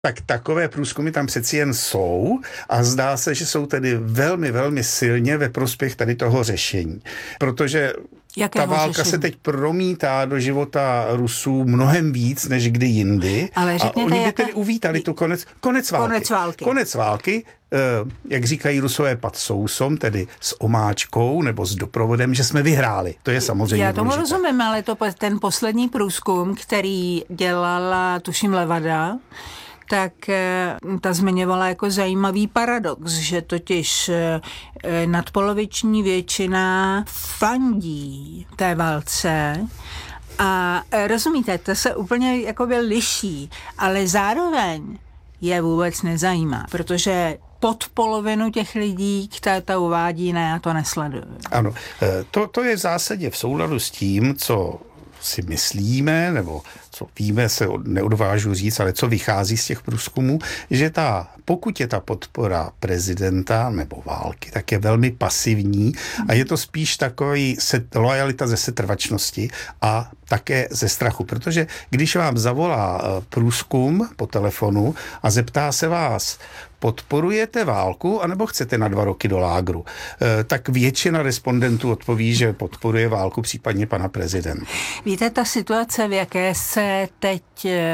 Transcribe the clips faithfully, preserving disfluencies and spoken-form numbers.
Tak takové průzkumy tam přeci jen jsou a zdá se, že jsou tedy velmi, velmi silně ve prospěch tady toho řešení. Protože Jakého ta válka řešení? se teď promítá do života Rusů mnohem víc než kdy jindy. Ale a oni by jaké... tedy uvítali tu konec, konec války. Konec války. Konec války, jak říkají Rusové, pod sousom, tedy s omáčkou nebo s doprovodem, že jsme vyhráli. To je samozřejmě Já tomu důležité. rozumím, ale to ten poslední průzkum, který dělala, tuším, Levada, tak ta zmiňovala jako zajímavý paradox, že totiž nadpoloviční většina fandí té válce a rozumíte, to se úplně jakoby liší, ale zároveň je vůbec nezajímá, protože pod polovinu těch lidí, které to uvádí, ne, já to nesleduju. Ano, to, to je v zásadě v souladu s tím, co si myslíme, nebo co víme, se neodvážu říct, ale co vychází z těch průzkumů, že ta, pokud je ta podpora prezidenta nebo války, tak je velmi pasivní a je to spíš takový set, lojalita ze setrvačnosti a také ze strachu, protože když vám zavolá průzkum po telefonu a zeptá se vás, podporujete válku, anebo chcete na dva roky do lágru, e, tak většina respondentů odpoví, že podporuje válku, případně pana prezidenta. Víte, ta situace, v jaké se teď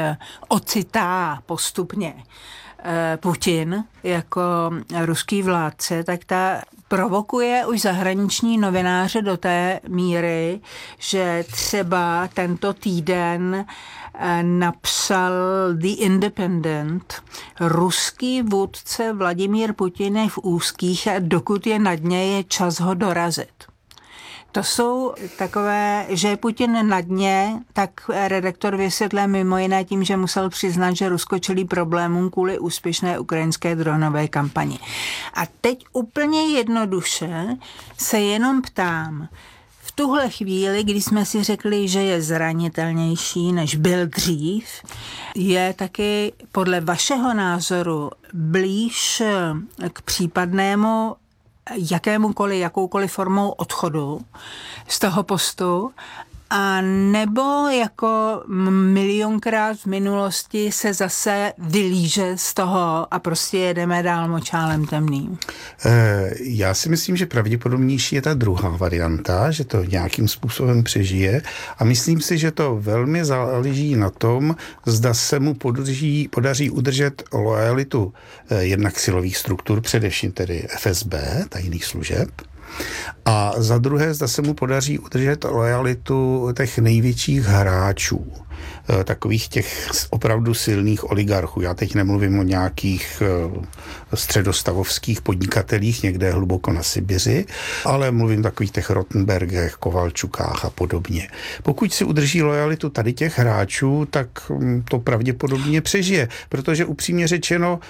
ocitá postupně Putin jako ruský vládce, tak ta provokuje už zahraniční novináře do té míry, že třeba tento týden napsal The Independent, ruský vůdce Vladimír Putin je v úzkých a dokud je na dně, je čas ho dorazit. To jsou takové, že je Putin na dně, tak redaktor vysvětlil mimo jiné tím, že musel přiznat, že Rusko čelí problémům kvůli úspěšné ukrajinské dronové kampani. A teď úplně jednoduše se jenom ptám, v tuhle chvíli, kdy jsme si řekli, že je zranitelnější, než byl dřív, je taky podle vašeho názoru blíž k případnému jakémukoliv, jakoukoliv formou odchodu z toho postu, a nebo jako milionkrát v minulosti se zase vylíže z toho a prostě jedeme dál močálem temným? Já si myslím, že pravděpodobnější je ta druhá varianta, že to nějakým způsobem přežije a myslím si, že to velmi záleží na tom, zda se mu podaří, podaří udržet lojalitu jednak silových struktur, především tedy F S B, tajných služeb, a za druhé, zda se mu podaří udržet lojalitu těch největších hráčů, takových těch opravdu silných oligarchů. Já teď nemluvím o nějakých středostavovských podnikatelích někde hluboko na Sibiři, ale mluvím o takových těch Rottenbergech, Kovalčukách a podobně. Pokud si udrží lojalitu tady těch hráčů, tak to pravděpodobně přežije, protože upřímně řečeno,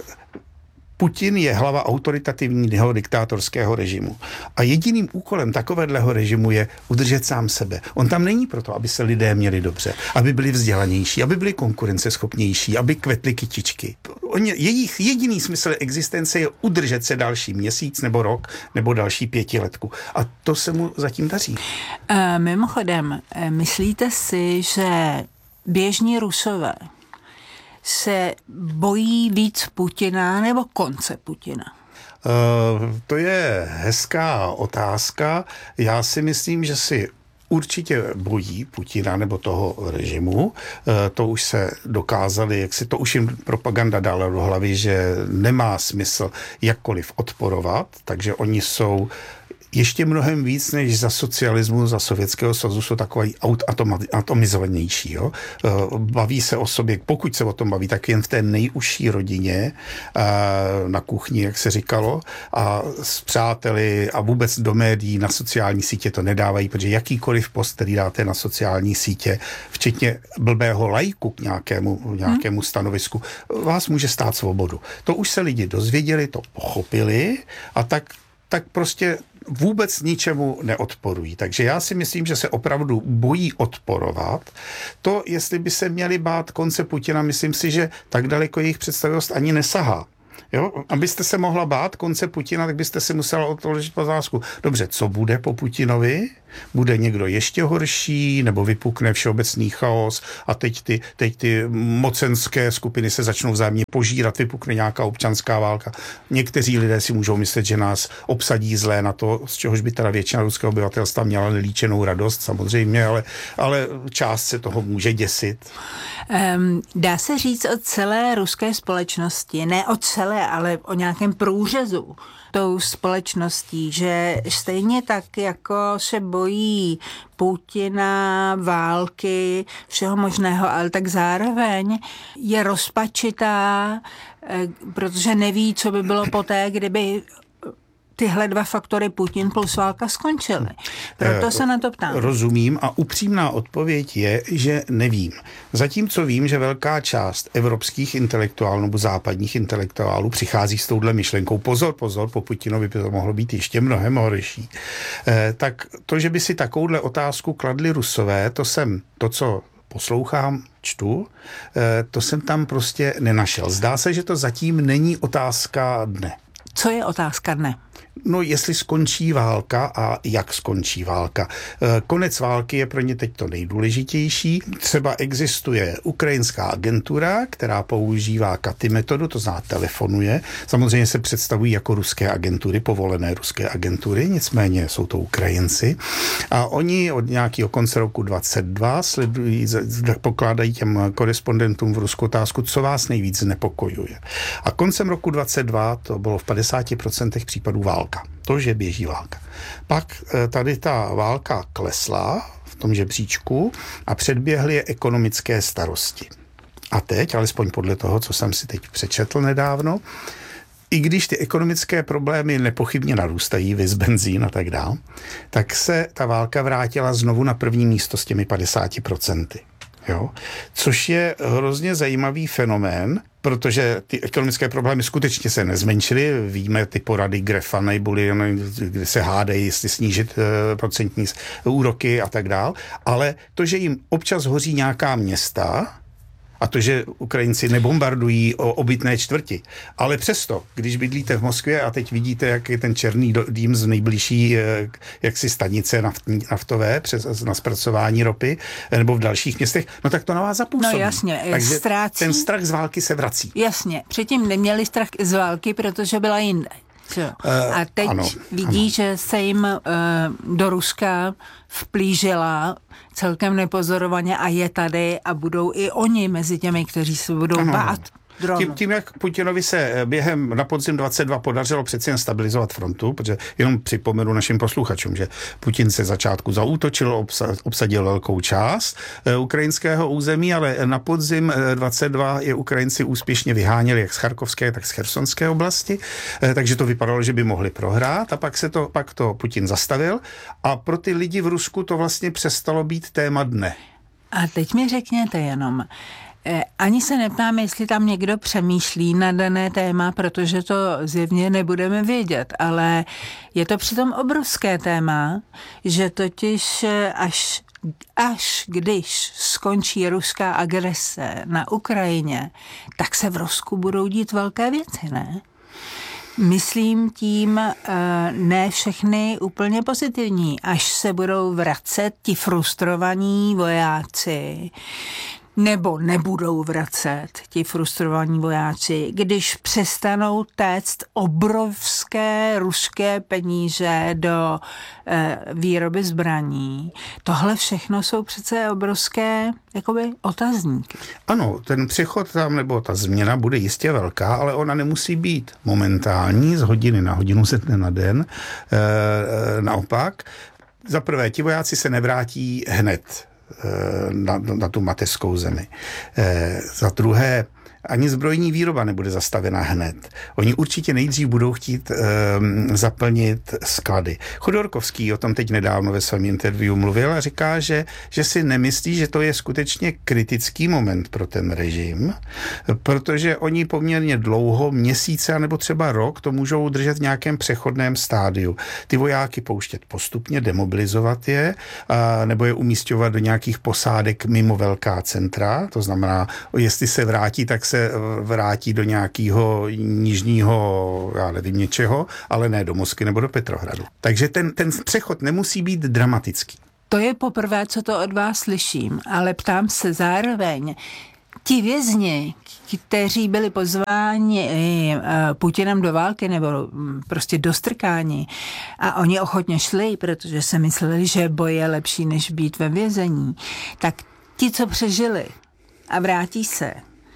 Putin je hlava autoritativního diktátorského režimu. A jediným úkolem takového režimu je udržet sám sebe. On tam není proto, aby se lidé měli dobře, aby byli vzdělanější, aby byli konkurenceschopnější, aby kvetly kytičky. On, jejich jediný smysl existence je udržet se další měsíc nebo rok nebo další pětiletku. A to se mu zatím daří. E, mimochodem, myslíte si, že běžní Rusové se bojí víc Putina nebo konce Putina? Uh, to je hezká otázka. Já si myslím, že si určitě bojí Putina nebo toho režimu. Uh, to už se dokázali, jak si to už jim propaganda dala do hlavy, že nemá smysl jakkoliv odporovat, takže oni jsou ještě mnohem víc než za socialismu, za Sovětského svazu jsou takový atomizovanější. Jo? Baví se o sobě, pokud se o tom baví, tak jen v té nejužší rodině, na kuchni, jak se říkalo, a s přáteli a vůbec do médií, na sociální sítě to nedávají, protože jakýkoliv post, který dáte na sociální sítě, včetně blbého lajku k nějakému, nějakému stanovisku, vás může stát svobodu. To už se lidi dozvěděli, to pochopili a tak, tak prostě vůbec ničemu neodporují. Takže já si myslím, že se opravdu bojí odporovat. To, jestli by se měli bát konce Putina, myslím si, že tak daleko jejich představivost ani nesahá. Jo? Abyste se mohla bát konce Putina, tak byste si musela odpovědět otázku. Dobře, co bude po Putinovi? Bude někdo ještě horší, nebo vypukne všeobecný chaos a teď ty, teď ty mocenské skupiny se začnou vzájemně požírat, vypukne nějaká občanská válka. Někteří lidé si můžou myslet, že nás obsadí zlé na to, z čehož by teda většina ruského obyvatelstva měla nelíčenou radost, samozřejmě, ale, ale část se toho může děsit. Um, dá se říct o celé ruské společnosti, ne o celé, ale o nějakém průřezu tou společností, že stejně tak, jako se bojí Putina, války, všeho možného, ale tak zároveň je rozpačitá, protože neví, co by bylo poté, kdyby tyhle dva faktory Putin plus válka skončily. Proto se na to ptám. Rozumím a upřímná odpověď je, že nevím. Zatímco vím, že velká část evropských intelektuálů nebo západních intelektuálů přichází s touhle myšlenkou. Pozor, pozor, po Putinovi by to mohlo být ještě mnohem horší. Eh, tak to, že by si takovouhle otázku kladli Rusové, to jsem, to, co poslouchám, čtu, eh, to jsem tam prostě nenašel. Zdá se, že to zatím není otázka dne. Co je otázka dne? No, jestli skončí válka a jak skončí válka. Konec války je pro ně teď to nejdůležitější. Třeba existuje ukrajinská agentura, která používá Katy metodu, to znamená telefonuje. Samozřejmě se představují jako ruské agentury, povolené ruské agentury, nicméně jsou to Ukrajinci. A oni od nějakého konce roku dvacet dva sledují, pokládají těm korespondentům v Rusku otázku, co vás nejvíc znepokojuje. A koncem roku dvacet dva to bylo v padesáti procentech případů válka. To, že běží válka. Pak tady ta válka klesla v tom žebříčku a předběhly je ekonomické starosti. A teď, alespoň podle toho, co jsem si teď přečetl nedávno, i když ty ekonomické problémy nepochybně narůstají, viz benzín a tak dál, tak se ta válka vrátila znovu na první místo s těmi padesáti procenty. Jo? Což je hrozně zajímavý fenomén, protože ty ekonomické problémy skutečně se nezmenšily. Víme ty porady Grefa, Nejbuly, kde se hádají, jestli snížit uh, procentní úroky a tak dál. Ale to, že jim občas hoří nějaká města, a to, že Ukrajinci nebombardují o obytné čtvrti. Ale přesto, když bydlíte v Moskvě a teď vidíte, jak je ten černý dým z nejbližší jaksi stanice naftní, naftové přes, na zpracování ropy, nebo v dalších městech, no tak to na vás zapůsobí. No jasně, takže ztrácí. Ten strach z války se vrací. Jasně, předtím neměli strach z války, protože byla jinde. Uh, a teď ano, vidí, ano. že se jim uh, do Ruska vplížila celkem nepozorovaně a je tady a budou i oni mezi těmi, kteří se budou ano. bát. Tím, tím, jak Putinovi se během na podzim dvacet dva podařilo přeci jen stabilizovat frontu, protože jenom připomenu našim posluchačům, že Putin se začátku zaútočil, obsadil velkou část e, ukrajinského území, ale na podzim dvacet dva je Ukrajinci úspěšně vyháněli jak z Charkovské, tak z Chersonské oblasti, e, takže to vypadalo, že by mohli prohrát a pak se to, pak to Putin zastavil a pro ty lidi v Rusku to vlastně přestalo být téma dne. A teď mi řekněte jenom, ani se neptám, jestli tam někdo přemýšlí na dané téma, protože to zjevně nebudeme vědět, ale je to přitom obrovské téma, že totiž až, až když skončí ruská agrese na Ukrajině, tak se v Rusku budou dít velké věci, ne? Myslím tím ne všechny úplně pozitivní, až se budou vracet ti frustrovaní vojáci, nebo nebudou vracet ti frustrovaní vojáci, když přestanou téct obrovské ruské peníze do e, výroby zbraní. Tohle všechno jsou přece obrovské jakoby otazníky. Ano, ten přechod tam, nebo ta změna bude jistě velká, ale ona nemusí být momentální, z hodiny na hodinu, ze dne na den. E, naopak, za prvé, ti vojáci se nevrátí hned Na, na tu mateřskou zemi. E, za druhé, ani zbrojní výroba nebude zastavena hned. Oni určitě nejdřív budou chtít e, zaplnit sklady. Chodorkovský o tom teď nedávno ve svém interview mluvil a říká, že, že si nemyslí, že to je skutečně kritický moment pro ten režim, protože oni poměrně dlouho, měsíce nebo třeba rok, to můžou držet v nějakém přechodném stádiu. Ty vojáky pouštět postupně, demobilizovat je, a, nebo je umísťovat do nějakých posádek mimo velká centra, to znamená, jestli se vrátí, tak se se vrátí do nějakého nižního, já nevím, něčeho, ale ne do Moskvy nebo do Petrohradu. Takže ten, ten přechod nemusí být dramatický. To je poprvé, co to od vás slyším, ale ptám se zároveň, ti vězni, kteří byli pozváni Putinem do války nebo prostě do strkání a oni ochotně šli, protože se mysleli, že boj je lepší, než být ve vězení, tak ti, co přežili a vrátí se,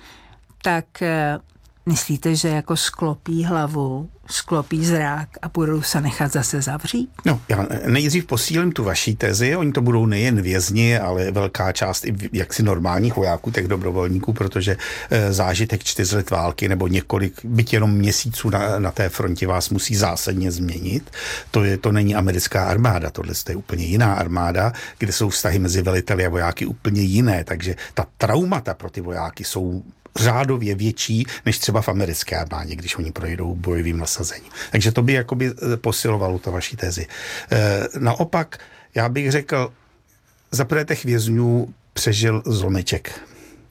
tak myslíte, že jako sklopí hlavu, sklopí zrák a budou se nechat zase zavřít? No, já nejdřív posílím tu vaší tezi. Oni to budou nejen vězni, ale velká část i jaksi normálních vojáků, těch dobrovolníků, protože e, zážitek čtyř let války nebo několik, byť jenom měsíců na, na té frontě vás musí zásadně změnit. To, je, to není americká armáda, tohle je úplně jiná armáda, kde jsou vztahy mezi veliteli a vojáky úplně jiné, takže ta traumata pro ty vojáky jsou řádově větší, než třeba v americké armádě, když oni projdou bojovým nasazením. Takže to by jakoby posilovalo to vaší tezi. E, naopak, já bych řekl, za prvé těch vězňů přežil zlomeček.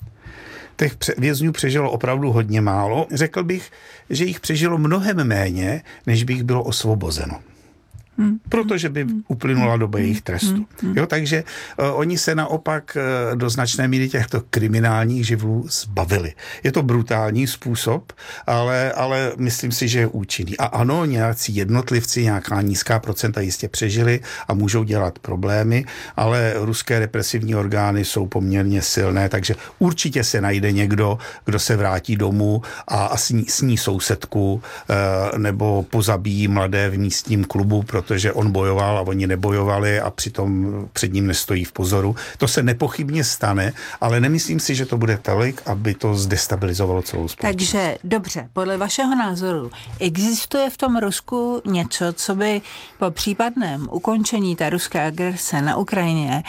Těch vězňů přežilo opravdu hodně málo. Řekl bych, že jich přežilo mnohem méně, než by jich bylo osvobozeno. Hmm. Protože by uplynula doba jejich trestu. Jo, takže uh, oni se naopak uh, do značné míry těchto kriminálních živlů zbavili. Je to brutální způsob, ale, ale myslím si, že je účinný. A ano, nějací jednotlivci, nějaká nízká procenta jistě přežili a můžou dělat problémy, ale ruské represivní orgány jsou poměrně silné, takže určitě se najde někdo, kdo se vrátí domů a, a sní, sní sousedku uh, nebo pozabíjí mladé v místním klubu, protože on bojoval a oni nebojovali a přitom před ním nestojí v pozoru. To se nepochybně stane, ale nemyslím si, že to bude tolik, aby to zdestabilizovalo celou společnost. Takže dobře, podle vašeho názoru existuje v tom Rusku něco, co by po případném ukončení té ruské agrese na Ukrajině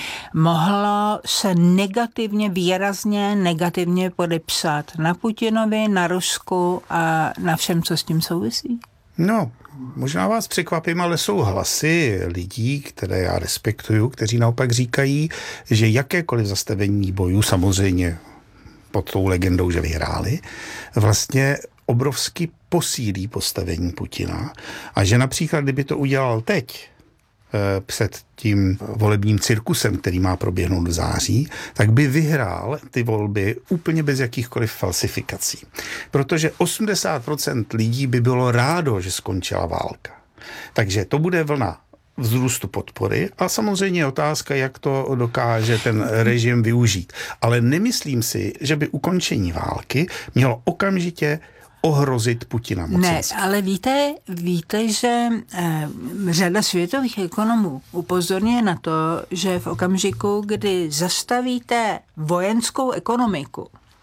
mohlo se negativně, výrazně negativně podepsat na Putinovi, na Rusku a na všem, co s tím souvisí? No, možná vás překvapím, ale jsou hlasy lidí, které já respektuju, kteří naopak říkají, že jakékoliv zastavení bojů, samozřejmě pod tou legendou, že vyhráli, vlastně obrovsky posílí postavení Putina a že například, kdyby to udělal teď, před tím volebním cirkusem, který má proběhnout v září, tak by vyhrál ty volby úplně bez jakýchkoliv falsifikací. Protože osmdesát procent lidí by bylo rádo, že skončila válka. Takže to bude vlna vzrůstu podpory a samozřejmě je otázka, jak to dokáže ten režim využít. Ale nemyslím si, že by ukončení války mělo okamžitě ohrozit Putina mocensky. Ne, ale víte, víte, že eh, řada světových ekonomů upozorňuje na to, že v okamžiku, kdy zastavíte vojenskou ekonomiku,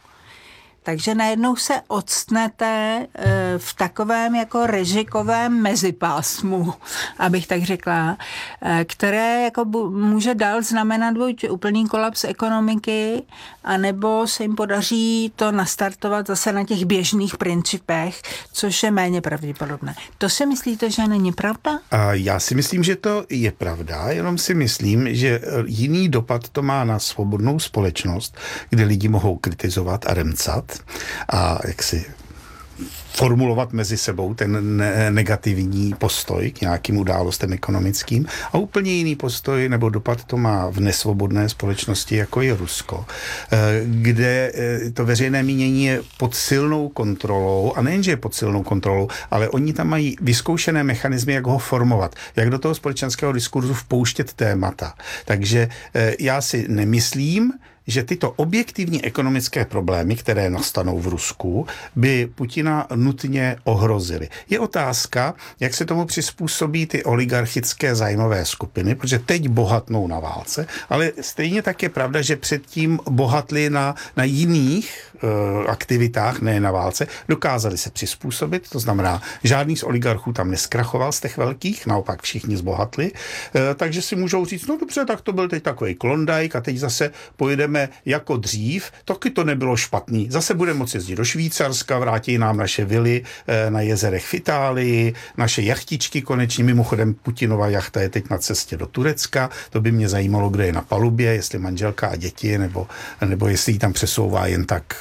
takže najednou se odstnete v takovém jako rizikovém mezipásmu, abych tak řekla, které jako může dál znamenat buď úplný kolaps ekonomiky, anebo se jim podaří to nastartovat zase na těch běžných principech, což je méně pravděpodobné. To si myslíte, že není pravda? A já si myslím, že to je pravda, jenom si myslím, že jiný dopad to má na svobodnou společnost, kde lidi mohou kritizovat a remcat a jak si formulovat mezi sebou ten ne- negativní postoj k nějakým událostem ekonomickým a úplně jiný postoj nebo dopad to má v nesvobodné společnosti, jako je Rusko, kde to veřejné mínění je pod silnou kontrolou a nejenže je pod silnou kontrolou, ale oni tam mají vyzkoušené mechanismy, jak ho formovat, jak do toho společenského diskurzu vpouštět témata. Takže já si nemyslím, že tyto objektivní ekonomické problémy, které nastanou v Rusku, by Putina nutně ohrozily. Je otázka, jak se tomu přizpůsobí ty oligarchické zájmové skupiny, protože teď bohatnou na válce, ale stejně tak je pravda, že předtím bohatli na, na jiných e, aktivitách, ne na válce, dokázali se přizpůsobit, to znamená, žádný z oligarchů tam neskrachoval z těch velkých, naopak všichni zbohatli, e, takže si můžou říct, no dobře, tak to byl teď takový klondajk a teď zase pojedeme jako dřív, taky to nebylo špatný. Zase budeme moci jezdit do Švýcarska, vrátí nám naše vily na jezerech v Itálii, naše jachtičky konečně, mimochodem Putinova jachta je teď na cestě do Turecka, to by mě zajímalo, kdo je na palubě, jestli manželka a děti, nebo, nebo jestli ji tam přesouvá jen tak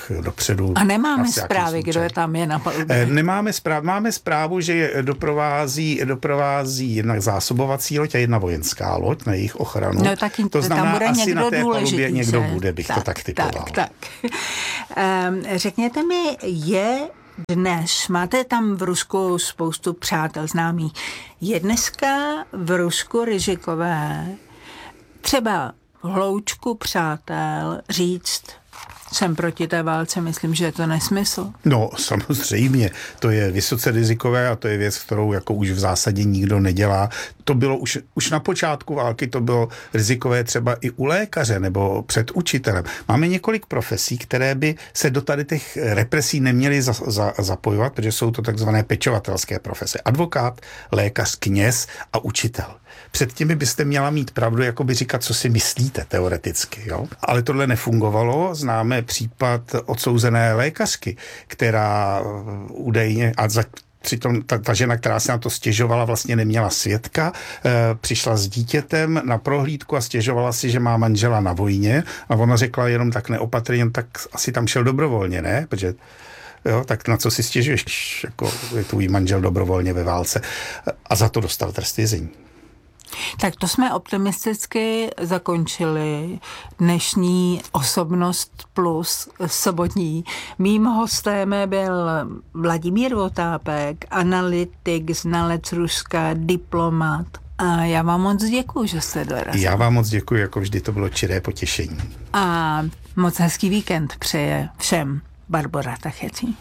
dopředu. A nemáme zprávy, kdo je tam je na palubě? Nemáme zprávu, máme zprávu, že je doprovází, doprovází jednak zásobovací loď a jedna vojenská loď na jejich ochranu. No, tak to znamená, tam bude asi někdo na té palubě důležitý, někdo že? bude, bych tak, to tak typoval. Tak, tak. Um, řekněte mi, je dnes, máte tam v Rusku spoustu přátel známých, je dneska v Rusku rizikové třeba v hloučku přátel říct, jsem proti té válce, myslím, že je to nesmysl. No, samozřejmě, to je vysoce rizikové a to je věc, kterou jako už v zásadě nikdo nedělá. To bylo už, už na počátku války, to bylo rizikové třeba i u lékaře nebo před učitelem. Máme několik profesí, které by se do tady těch represí neměly za, za, zapojovat, protože jsou to takzvané pečovatelské profese. Advokát, lékař, kněz a učitel. Před těmi byste měla mít pravdu, jako by říkat, co si myslíte teoreticky. Jo? Ale tohle nefungovalo. Známe případ odsouzené lékařky, která údajně, a za přitom ta, ta žena, která se na to stěžovala, vlastně neměla svědka, e, přišla s dítětem na prohlídku a stěžovala si, že má manžela na vojně a ona řekla jenom tak neopatrně, tak asi tam šel dobrovolně, ne? Protože jo, tak na co si stěžuješ, jako je tvůj manžel dobrovolně ve válce. A za to dostal trest vězení. Tak to jsme optimisticky zakončili dnešní Osobnost plus sobotní. Mým hostem byl Vladimír Votápek, analytik, znalec Ruska, diplomat. A já vám moc děkuju, že jste dorazili. Já vám moc děkuju, jako vždy to bylo čiré potěšení. A moc hezký víkend přeje všem Barbora Tachecí.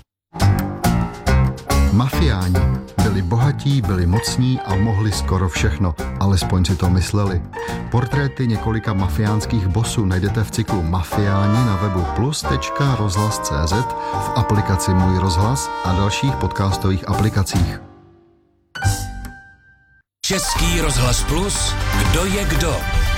Mafiáni byli bohatí, byli mocní a mohli skoro všechno, alespoň si to mysleli. Portréty několika mafiánských bosů najdete v cyklu Mafiáni na webu plus tečka rozhlas tečka cé zet, v aplikaci Můj rozhlas a dalších podcastových aplikacích. Český rozhlas plus, kdo je kdo?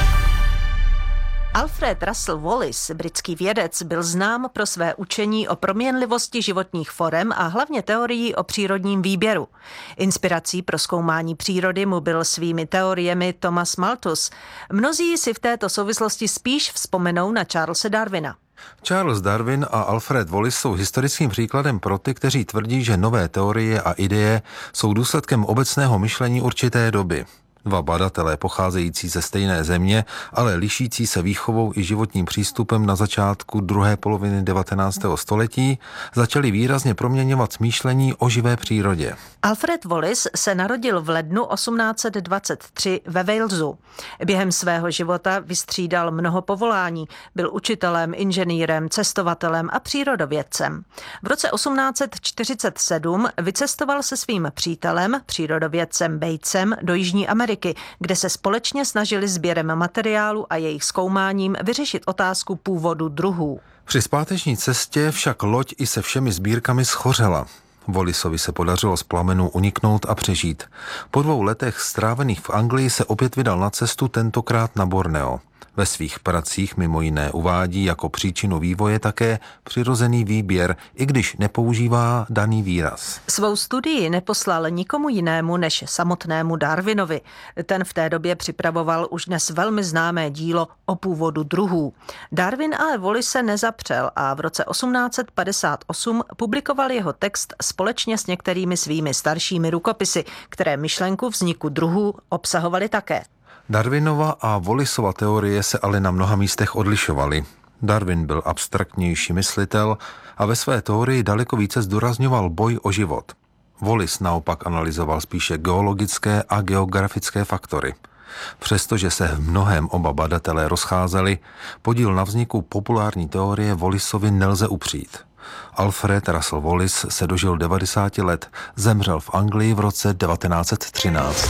Alfred Russel Wallace, britský vědec, byl znám pro své učení o proměnlivosti životních forem a hlavně teorií o přírodním výběru. Inspirací pro zkoumání přírody mu byl svými teoriemi Thomas Malthus. Mnozí si v této souvislosti spíš vzpomenou na Charlese Darwina. Charles Darwin a Alfred Wallace jsou historickým příkladem pro ty, kteří tvrdí, že nové teorie a ideje jsou důsledkem obecného myšlení určité doby. Dva badatelé pocházející ze stejné země, ale lišící se výchovou i životním přístupem na začátku druhé poloviny devatenáctého století začali výrazně proměňovat smýšlení o živé přírodě. Alfred Wallace se narodil v lednu osmnáct set dvacet tři ve Walesu. Během svého života vystřídal mnoho povolání. Byl učitelem, inženýrem, cestovatelem a přírodovědcem. V roce osmnáct set čtyřicet sedm vycestoval se svým přítelem, přírodovědcem Batesem, do Jižní Ameriky, kde se společně snažili sběrem materiálu a jejich zkoumáním vyřešit otázku původu druhů. Při zpáteční cestě však loď i se všemi sbírkami schořela. Wallaceovi se podařilo z plamenů uniknout a přežít. Po dvou letech strávených v Anglii se opět vydal na cestu, tentokrát na Borneo. Ve svých pracích mimo jiné uvádí jako příčinu vývoje také přirozený výběr, i když nepoužívá daný výraz. Svou studii neposlal nikomu jinému než samotnému Darwinovi. Ten v té době připravoval už dnes velmi známé dílo o původu druhů. Darwin ale Wallace se nezapřel a v roce osmnáct set padesát osm publikoval jeho text společně s některými svými staršími rukopisy, které myšlenku vzniku druhů obsahovaly také. Darwinova a Wallaceova teorie se ale na mnoha místech odlišovaly. Darwin byl abstraktnější myslitel a ve své teorii daleko více zdůrazňoval boj o život. Wallace naopak analyzoval spíše geologické a geografické faktory. Přestože se v mnohém oba badatelé rozcházeli, podíl na vzniku populární teorie Wallaceovi nelze upřít. Alfred Russel Wallace se dožil devadesáti let, zemřel v Anglii v roce devatenáct set třináct.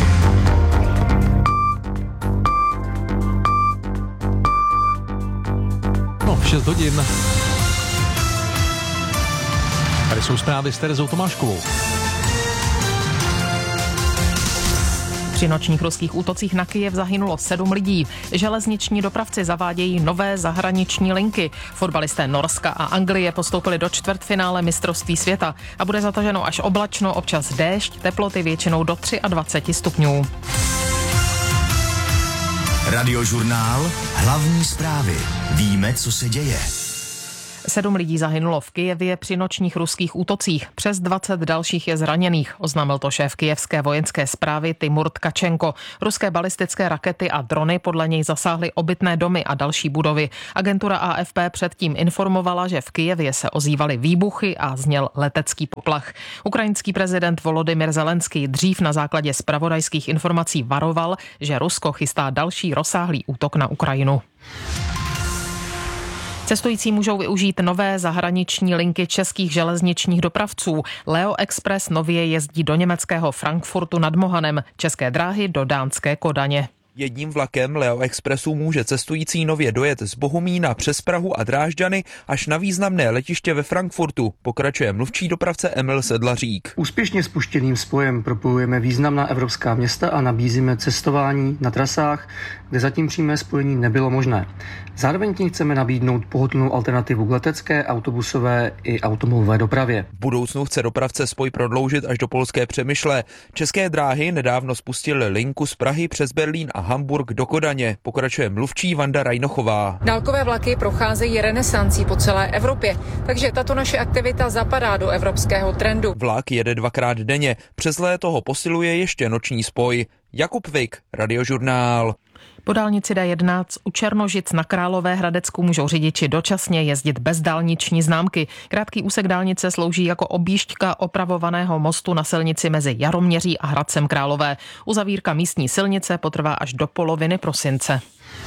No, šest hodin. Tady jsou zprávy s Terezou Tomáškovou. Při nočních ruských útocích na Kyjev zahynulo sedm lidí. Železniční dopravci zavádějí nové zahraniční linky. Fotbalisté Norska a Anglie postoupili do čtvrtfinále mistrovství světa a bude zataženo až oblačno, občas déšť, teploty většinou do dvacet tři stupňů. Radiožurnál Hlavní zprávy. Víme, co se děje. Sedm lidí zahynulo v Kyjevě při nočních ruských útocích. Přes dvacet dalších je zraněných, oznámil to šéf kyjevské vojenské správy Timur Tkačenko. Ruské balistické rakety a drony podle něj zasáhly obytné domy a další budovy. Agentura A F P předtím informovala, že v Kyjevě se ozývaly výbuchy a zněl letecký poplach. Ukrajinský prezident Volodymyr Zelenský dřív na základě zpravodajských informací varoval, že Rusko chystá další rozsáhlý útok na Ukrajinu. Cestující můžou využít nové zahraniční linky českých železničních dopravců. Leo Express nově jezdí do německého Frankfurtu nad Mohanem, České dráhy do dánské Kodaně. Jedním vlakem Leo Expressu může cestující nově dojet z Bohumína přes Prahu a Drážďany až na významné letiště ve Frankfurtu, pokračuje mluvčí dopravce Emil Sedlařík. Úspěšně spuštěným spojem propojujeme významná evropská města a nabízíme cestování na trasách, kde zatím přímé spojení nebylo možné. Zároveň tím chceme nabídnout pohodlnou alternativu k letecké, autobusové i automobilové dopravě. V budoucnu chce dopravce spoj prodloužit až do polské Přemyšle. České dráhy nedávno spustily linku z Prahy přes Berlín a Hamburg do Kodaně, pokračuje mluvčí Vanda Rajnochová. Dálkové vlaky procházejí renesancí po celé Evropě, takže tato naše aktivita zapadá do evropského trendu. Vlak jede dvakrát denně, přes léto ho posiluje ještě noční spoj. Jakub Vik, Radiožurnál. Po dálnici D jedenáct u Černožic na Královéhradecku můžou řidiči dočasně jezdit bez dálniční známky. Krátký úsek dálnice slouží jako objížďka opravovaného mostu na silnici mezi Jaroměří a Hradcem Králové. Uzavírka místní silnice potrvá až do poloviny prosince.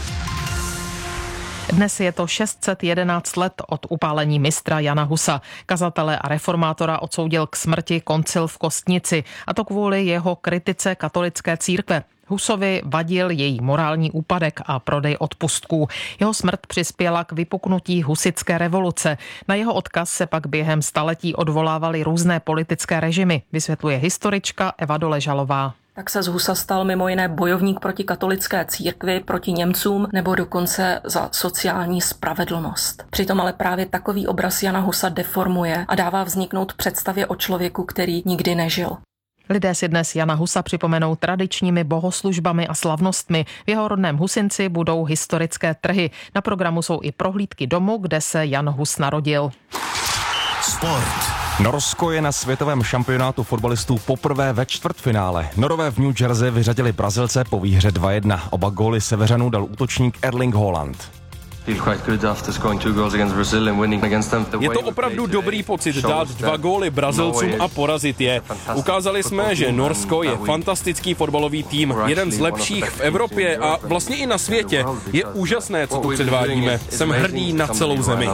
Dnes je to šest set jedenáct let od upálení mistra Jana Husa. Kazatele a reformátora odsoudil k smrti koncil v Kostnici, a to kvůli jeho kritice katolické církve. Husovi vadil její morální úpadek a prodej odpustků. Jeho smrt přispěla k vypuknutí husitské revoluce. Na jeho odkaz se pak během staletí odvolávaly různé politické režimy, vysvětluje historička Eva Doležalová. Tak se z Husa stal mimo jiné bojovník proti katolické církvi, proti Němcům nebo dokonce za sociální spravedlnost. Přitom ale právě takový obraz Jana Husa deformuje a dává vzniknout představě o člověku, který nikdy nežil. Lidé si dnes Jana Husa připomenou tradičními bohoslužbami a slavnostmi. V jeho rodném Husinci budou historické trhy. Na programu jsou i prohlídky domu, kde se Jan Hus narodil. Sport. Norsko je na světovém šampionátu fotbalistů poprvé ve čtvrtfinále. Norové v New Jersey vyřadili Brazilce po výhře dva jedna. Oba góly Seveřanů dal útočník Erling Haaland. Je to opravdu dobrý pocit dát dva góly Brazilcům a porazit je. Ukázali jsme, že Norsko je fantastický fotbalový tým, jeden z lepších v Evropě a vlastně i na světě. Je úžasné, co tu předvádíme. Jsem hrdý na celou zemi.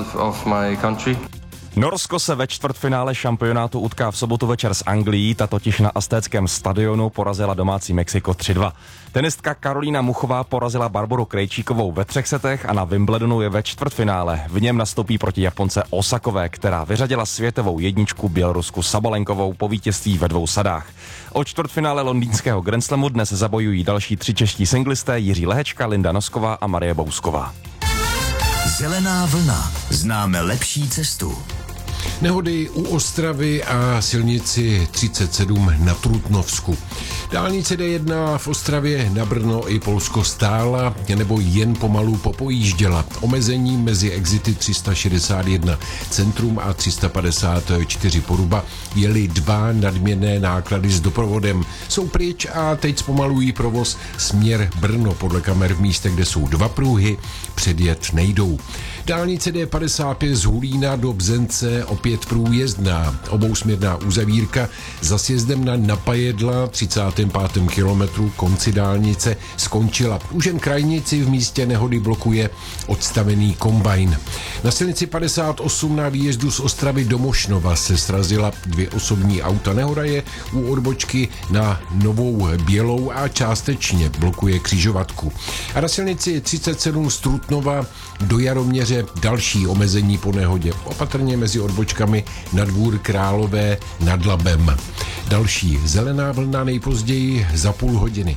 Norsko se ve čtvrtfinále šampionátu utká v sobotu večer s Anglií, ta totiž na Aztéckém stadionu porazila domácí Mexiko tři dva. Tenistka Karolína Muchová porazila Barboru Krejčíkovou ve třech setech a na Wimbledonu je ve čtvrtfinále. V něm nastoupí proti Japonce Osakové, která vyřadila světovou jedničku Bělorusku Sabalenkovou po vítězství ve dvou sadách. O čtvrtfinále londýnského Grand Slamu dnes zabojují další tři čeští singlisté Jiří Lehečka, Linda Nosková a Marie Bousková. Zelená vlna. Známe lepší cestu. Nehody u Ostravy a silnici třicet sedm na Trutnovsku. Dálnice D jedna v Ostravě na Brno i Polsko stála nebo jen pomalu popojížděla. Omezení mezi exity tři sta šedesát jedna Centrum a tři sta padesát čtyři Poruba jeli dva nadměrné náklady s doprovodem. Jsou pryč a teď zpomalují provoz směr Brno. Podle kamer v místech, kde jsou dva pruhy, předjet nejdou. Dálnice D padesát pět z Hulína do Bzence opět průjezdná. Obousměrná uzavírka za sjezdem na Napajedla třicátém pátém kilometru konci dálnice skončila. Už jen krajnici v místě nehody blokuje odstavený kombajn. Na silnici padesát osm na výjezdu z Ostravy do Mošnova se srazila dvě osobní auta. Nehoda je u odbočky na Novou Bělou a částečně blokuje křižovatku. A na silnici třicet sedm z Trutnova do Jaroměře další omezení po nehodě. Opatrně mezi odbočkami na Dvůr Králové nad Labem. Další zelená vlna nejpozději za půl hodiny.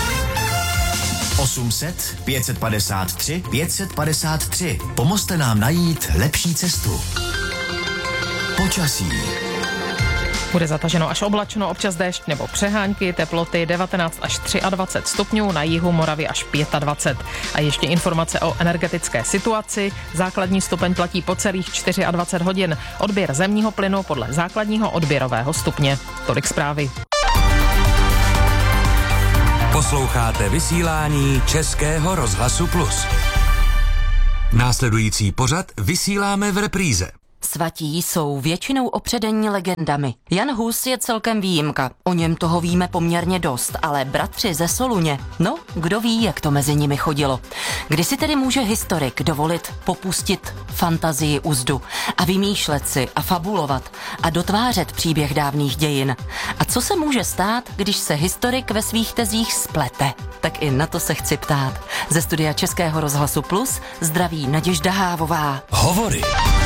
osm set, pět set padesát tři, pět set padesát tři. Pomozte nám najít lepší cestu. Počasí. Bude zataženo až oblačno, občas déšť nebo přehánky, teploty devatenáct až dvacet tři stupňů, na jihu Moravy až dvacet pět. A ještě informace o energetické situaci. Základní stupeň platí po celých dvacet čtyři hodin. Odběr zemního plynu podle základního odběrového stupně. Tolik zprávy. Posloucháte vysílání Českého rozhlasu Plus. Následující pořad vysíláme v repríze. Svatí jsou většinou opředení legendami. Jan Hus je celkem výjimka, o něm toho víme poměrně dost, ale bratři ze Soluně, no, kdo ví, jak to mezi nimi chodilo. Kdy si tedy může historik dovolit popustit fantazii uzdu a vymýšlet si a fabulovat a dotvářet příběh dávných dějin? A co se může stát, když se historik ve svých tezích splete? Tak i na to se chci ptát. Ze studia Českého rozhlasu Plus zdraví Naděžda Hávová. Hovory.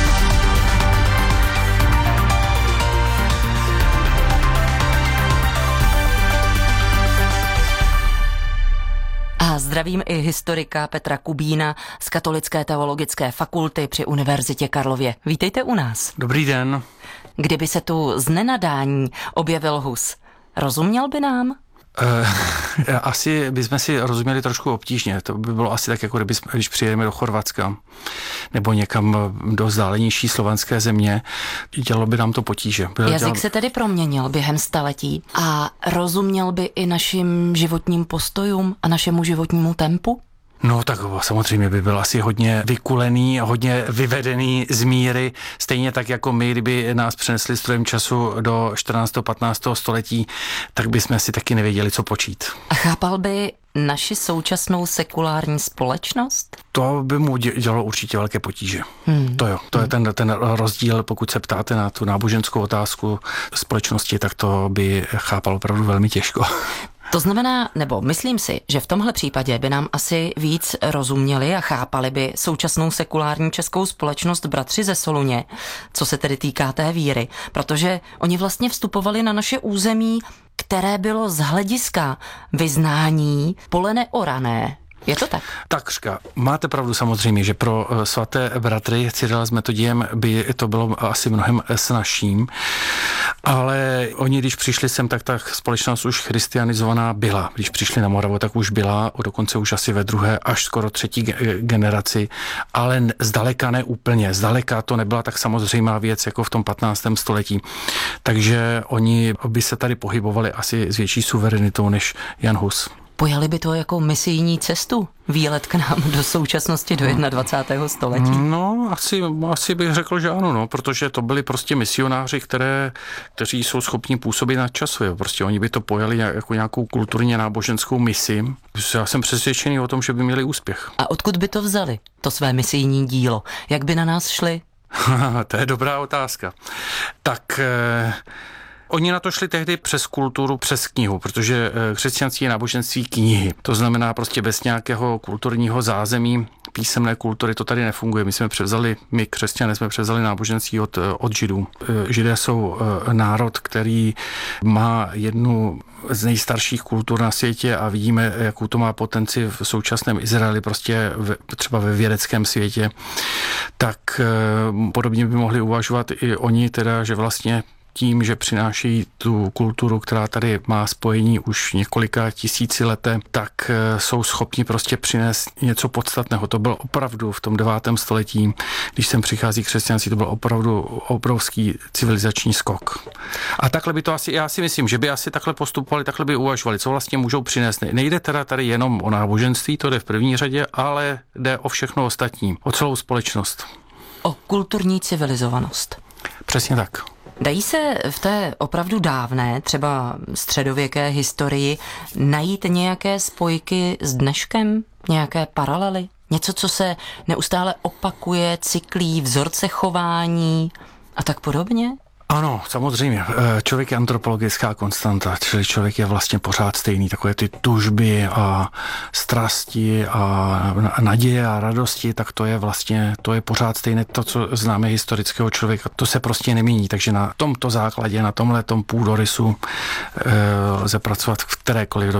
A zdravím i historika Petra Kubína z Katolické teologické fakulty při Univerzitě Karlově. Vítejte u nás. Dobrý den. Kdyby se tu z nenadání objevil Hus, rozuměl by nám? Uh, asi bychom si rozuměli trošku obtížně. To by bylo asi tak, jako kdyby, když přijedeme do Chorvatska nebo někam do vzdálenější slovanské země, dělalo by nám to potíže. Bylo Jazyk dělal... se tedy proměnil během staletí a rozuměl by i našim životním postojům a našemu životnímu tempu? No tak samozřejmě by byl asi hodně vykulený, hodně vyvedený z míry, stejně tak jako my, kdyby nás přenesli strojem času do čtrnáctého patnáctého století, tak bychom si taky nevěděli, co počít. A chápal by naši současnou sekulární společnost? To by mu dělalo určitě velké potíže. Hmm. To jo, to je ten, ten rozdíl, pokud se ptáte na tu náboženskou otázku společnosti, tak to by chápal opravdu velmi těžko. To znamená, nebo myslím si, že v tomhle případě by nám asi víc rozuměli a chápali by současnou sekulární českou společnost bratři ze Soluně, co se tedy týká té víry, protože oni vlastně vstupovali na naše území, které bylo z hlediska vyznání pole neorané. Je to tak? Takřka. Máte pravdu samozřejmě, že pro svaté bratry Cyrila s Metodiem by to bylo asi mnohem snazším, ale oni, když přišli sem, tak ta společnost už christianizovaná byla. Když přišli na Moravu, tak už byla, dokonce už asi ve druhé až skoro třetí generaci, ale zdaleka ne úplně. Zdaleka to nebyla tak samozřejmá věc, jako v tom patnáctém století. Takže oni by se tady pohybovali asi s větší suverenitou než Jan Hus. Pojali by to jako misijní cestu, výlet k nám do současnosti, do dvacátého prvního století? No, asi, asi bych řekl, že ano, no, protože to byli prostě misionáři, které, kteří jsou schopni působit na časově. Prostě oni by to pojali jako nějakou kulturně náboženskou misi. Já jsem přesvědčený o tom, že by měli úspěch. A odkud by to vzali, to své misijní dílo? Jak by na nás šli? To je dobrá otázka. Tak... Eh... Oni na to šli tehdy přes kulturu, přes knihu, protože křesťanství je náboženství knihy. To znamená prostě bez nějakého kulturního zázemí, písemné kultury, to tady nefunguje. My jsme převzali, my křesťané jsme převzali náboženství od, od Židů. Židé jsou národ, který má jednu z nejstarších kultur na světě a vidíme, jakou to má potenci v současném Izraeli, prostě v, třeba ve vědeckém světě. Tak podobně by mohli uvažovat i oni teda, že vlastně tím, že přinášejí tu kulturu, která tady má spojení už několika tisíci leté, tak jsou schopni prostě přinést něco podstatného. To byl opravdu v tom devátém století, když sem přichází křesťanství, to byl opravdu obrovský civilizační skok. A takhle by to asi, já si myslím, že by asi takhle postupovali, takhle by uvažovali, co vlastně můžou přinést. Nejde teda tady jenom o náboženství, to jde v první řadě, ale jde o všechno ostatní, o celou společnost. O kulturní civilizovanost. Přesně tak. Dají se v té opravdu dávné, třeba středověké historii najít nějaké spojky s dneškem, nějaké paralely? Něco, co se neustále opakuje, cyklí, vzorce chování a tak podobně? Ano, samozřejmě. Člověk je antropologická konstanta, čili člověk je vlastně pořád stejný. Takové ty tužby a strasti a naděje a radosti, tak to je vlastně, to je pořád stejné. To, co známe historického člověka, to se prostě nemění. Takže na tomto základě, na tomhletom půdorysu lze pracovat v kterékoliv době.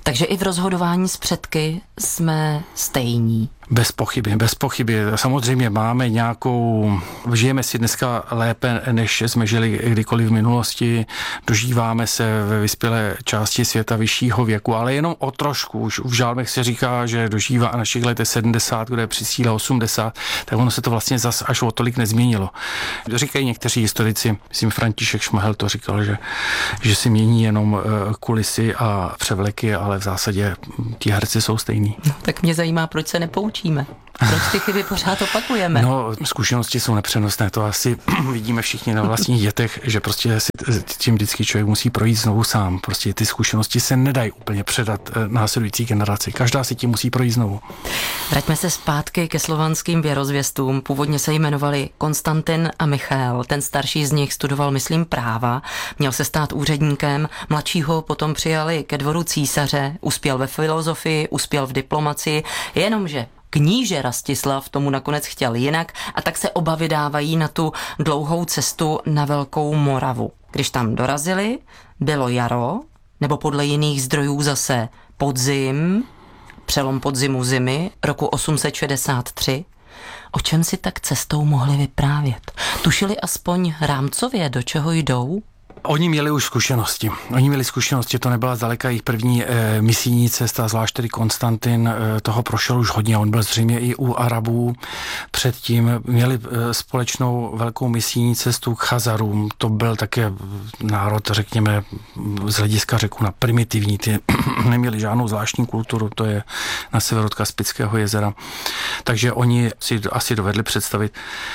Takže i v rozhodování s předky jsme stejní. Bez pochyby, bez pochyby. Samozřejmě máme nějakou, žijeme si dneska lépe, než jsme žili kdykoliv v minulosti, dožíváme se ve vyspělé části světa vyššího věku, ale jenom o trošku. Už v žálmech se říká, že dožívá našich let je sedmdesát, kde je při síle osmdesát, tak ono se to vlastně zas až o tolik nezměnilo. Říkají někteří historici, myslím František Šmahel to říkal, že, že si mění jenom kulisy a převleky, ale v zásadě ti herci jsou stejný. No, tak mě zajímá, proč se nepoučíme. Proč ty chyby pořád opakujeme? No, zkušenosti jsou nepřenosné, to asi vidíme všichni na vlastních dětech, že prostě si tím vždycky člověk musí projít znovu sám. Prostě ty zkušenosti se nedají úplně předat následující generaci. Každá si tím musí projít znovu. Vraťme se zpátky ke slovanským věrozvěstům. Původně se jmenovali Konstantin a Michael. Ten starší z nich studoval, myslím, práva. Měl se stát úředníkem. Mladšího potom přijali ke dvoru císaře. Uspěl ve filozofii, uspěl v diplomacii. Jenomže kníže Rastislav tomu nakonec chtěl jinak a tak se oba vydávají na tu dlouhou cestu na Velkou Moravu. Když tam dorazili, bylo jaro, nebo podle jiných zdrojů zase podzim, přelom podzimu zimy roku osm set šedesát tři. O čem si tak cestou mohli vyprávět? Tušili aspoň rámcově, do čeho jdou? Oni měli už zkušenosti. Oni měli zkušenosti, to nebyla zdaleka jejich první e, misijní cesta, zvlášť tedy Konstantin e, toho prošel už hodně. On byl zřejmě i u Arabů. Předtím měli e, společnou velkou misijní cestu k Chazarům. To byl také národ, řekněme, z hlediska řeku na primitivní. Ty neměli žádnou zvláštní kulturu, to je na severu od Kaspického jezera. Takže oni si asi dovedli představit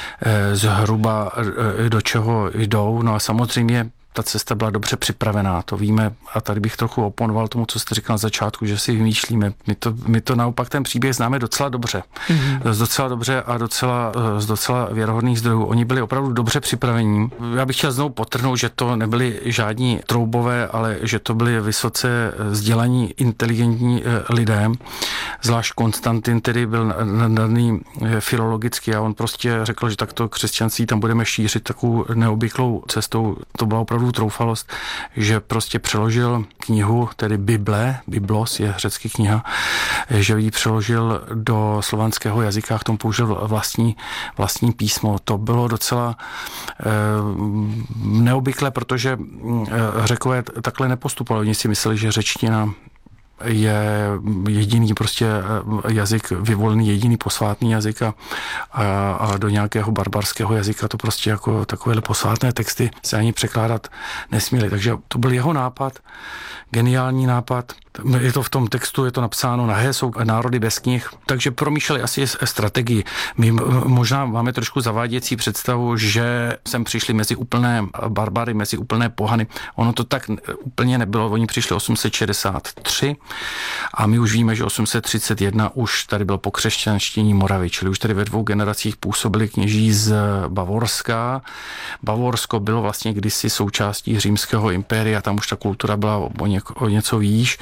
e, zhruba e, do čeho jdou. No a samozřejmě ta cesta byla dobře připravená, to víme, a tady bych trochu oponoval tomu, co jste říkal na začátku, že si vymýšlíme. My to, my to naopak ten příběh známe docela dobře. Mm-hmm. Z docela dobře a docela, z docela věrohodných zdrojů. Oni byli opravdu dobře připravení. Já bych chtěl znovu podtrhnout, že to nebyli žádní troubové, ale že to byli vysoce vzdělaní, inteligentní lidé. Zvlášť Konstantin tedy byl nadaný filologicky a on prostě řekl, že takto křesťanství tam budeme šířit takovou neobvyklou cestou. To byla opravdu troufalost, že prostě přeložil knihu, tedy Bible, Biblos je řecky kniha, že ji přeložil do slovanského jazyka, k tomu použil vlastní, vlastní písmo. To bylo docela eh, neobvyklé, protože eh, Řekové takhle nepostupovali. Oni si mysleli, že řečtina je jediný prostě jazyk, vyvolený jediný posvátný jazyk a, a do nějakého barbarského jazyka to prostě jako takovéhle posvátné texty se ani překládat nesměly. Takže to byl jeho nápad, geniální nápad. Je to v tom textu, je to napsáno, nahé jsou národy bez knih, takže promýšleli asi strategii. My možná máme trošku zavádějící představu, že sem přišli mezi úplné barbary, mezi úplné pohany. Ono to tak úplně nebylo, oni přišli osm set šedesát tři a my už víme, že osm set třicet jedna už tady bylo pokřesťanštění Moravy, čili už tady ve dvou generacích působili kněží z Bavorska. Bavorsko bylo vlastně kdysi součástí římského impéria, tam už ta kultura byla o, něko, o něco výš.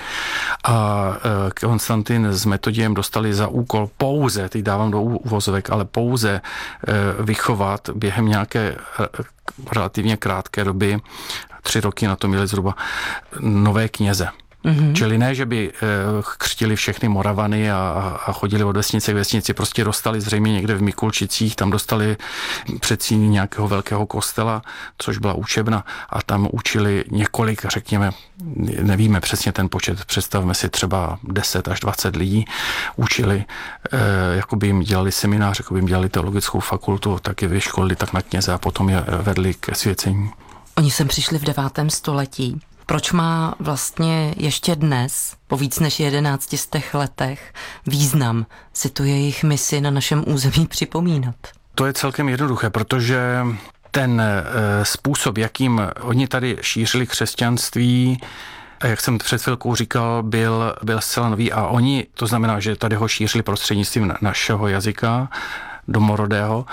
A Konstantin s Metodiem dostali za úkol pouze, teď dávám do uvozovek, ale pouze vychovat během nějaké relativně krátké doby, tři roky na to měli zhruba, nové kněze. Mm-hmm. Čili ne, že by křtili všechny Moravany a, a chodili od vesnice k vesnici, prostě dostali zřejmě někde v Mikulčicích, tam dostali předsíní nějakého velkého kostela, což byla učebna a tam učili několik, řekněme, nevíme přesně ten počet, představme si třeba deset až dvacet lidí, učili, eh, jako by jim dělali seminář, jako by jim dělali teologickou fakultu, tak je vyškolili tak na kněze a potom je vedli ke svěcení. Oni sem přišli v devátém století. Proč má vlastně ještě dnes, po víc než jedenácti stech letech, význam si tu jejich misi na našem území připomínat? To je celkem jednoduché, protože ten e, způsob, jakým oni tady šířili křesťanství, jak jsem před chvilkou říkal, byl, byl zcela nový a oni, to znamená, že tady ho šířili prostřednictvím našeho jazyka domorodého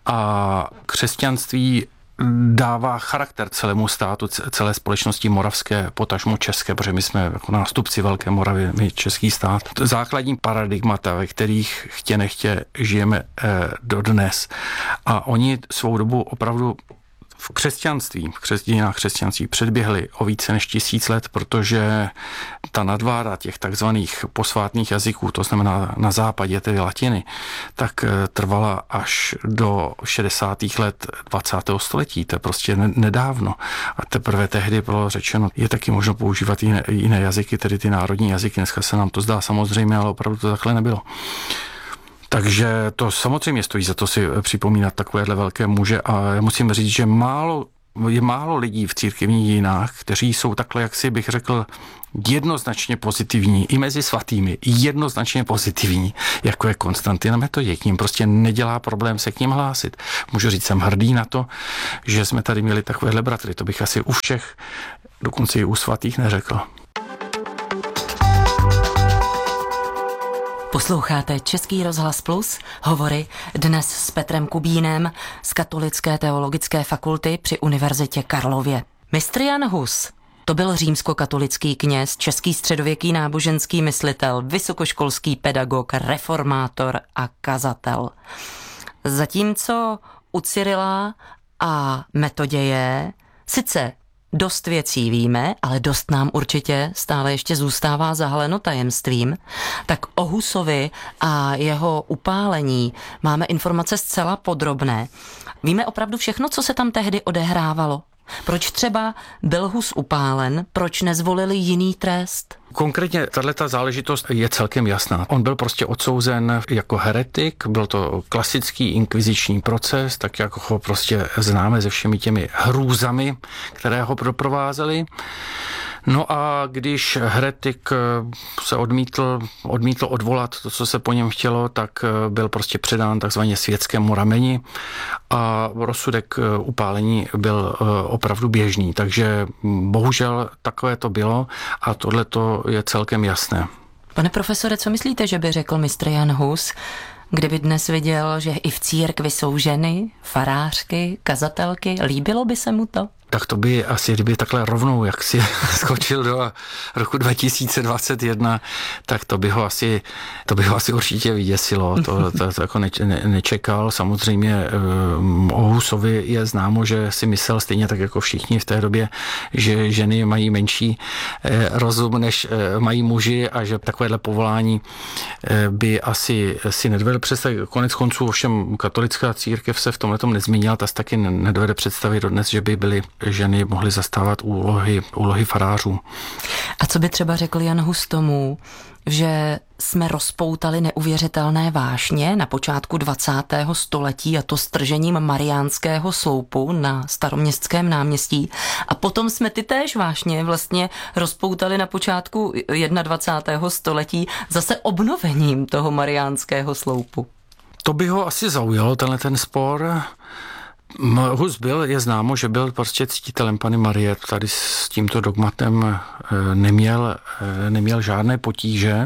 a křesťanství dává charakter celému státu, celé společnosti moravské, potažmo české, protože my jsme jako nástupci Velké Moravy, my český stát. Základní paradigmata, ve kterých chtě nechtě žijeme eh, dodnes. A oni svou dobu opravdu v křesťanství, v dějinách křesťanství předběhly o více než tisíc let, protože ta nadváda těch takzvaných posvátných jazyků, to znamená na západě, tedy latiny, tak trvala až do šedesátých let dvacátého století. To je prostě nedávno. A teprve tehdy bylo řečeno, je taky možno používat jiné, jiné jazyky, tedy ty národní jazyky. Dneska se nám to zdá samozřejmě, ale opravdu to takhle nebylo. Takže to samozřejmě stojí za to si připomínat takovéhle velké muže a já musím říct, že málo, je málo lidí v církevních dějinách, kteří jsou takhle, jak si bych řekl, jednoznačně pozitivní, i mezi svatými, jednoznačně pozitivní, jako je Konstantin Metoděj. K ním prostě nedělá problém se k ním hlásit. Můžu říct, jsem hrdý na to, že jsme tady měli takovéhle bratry. To bych asi u všech, dokonce i u svatých neřekl. Posloucháte Český rozhlas Plus, hovory dnes s Petrem Kubínem z Katolické teologické fakulty při Univerzitě Karlově. Mistr Jan Hus, to byl římskokatolický kněz, český středověký náboženský myslitel, vysokoškolský pedagog, reformátor a kazatel. Zatímco u Cyrila a Metoděje sice dost věcí víme, ale dost nám určitě stále ještě zůstává zahaleno tajemstvím, tak o Husovi a jeho upálení máme informace zcela podrobné. Víme opravdu všechno, co se tam tehdy odehrávalo? Proč třeba byl Hus upálen, proč nezvolili jiný trest? Konkrétně tato záležitost je celkem jasná. On byl prostě odsouzen jako heretik, byl to klasický inkviziční proces, tak jak ho prostě známe se všemi těmi hrůzami, které ho doprovázely. No a když heretik se odmítl, odmítl odvolat to, co se po něm chtělo, tak byl prostě předán takzvaně světskému rameni a rozsudek upálení byl opravdu běžný. Takže bohužel takové to bylo a tohle to je celkem jasné. Pane profesore, co myslíte, že by řekl mistr Jan Hus, kdyby dnes viděl, že i v církvi jsou ženy, farářky, kazatelky, líbilo by se mu to? Tak to by asi, kdyby takhle rovnou, jak si skočil do roku dva tisíce dvacet jedna, tak to by ho asi, to by ho asi určitě vyděsilo. To, to, to jako ne, ne, nečekal. Samozřejmě o Husovi je známo, že si myslel stejně tak jako všichni v té době, že ženy mají menší rozum, než mají muži a že takovéhle povolání by asi si nedovedl představit. Konec konců ovšem katolická církev se v tomhletom nezmínila, ta taky nedovede představit dodnes, že by byly ženy mohly zastávat úlohy, úlohy farářů. A co by třeba řekl Jan Hus tomu, že jsme rozpoutali neuvěřitelné vášně na počátku dvacátého století a to stržením mariánského sloupu na Staroměstském náměstí a potom jsme ty též vášně vlastně rozpoutali na počátku dvacátého prvního století zase obnovením toho mariánského sloupu? To by ho asi zaujalo, tenhle ten spor. Hus byl, je známo, že byl prostě ctitelem Panny Marie, tady s tímto dogmatem neměl, neměl žádné potíže.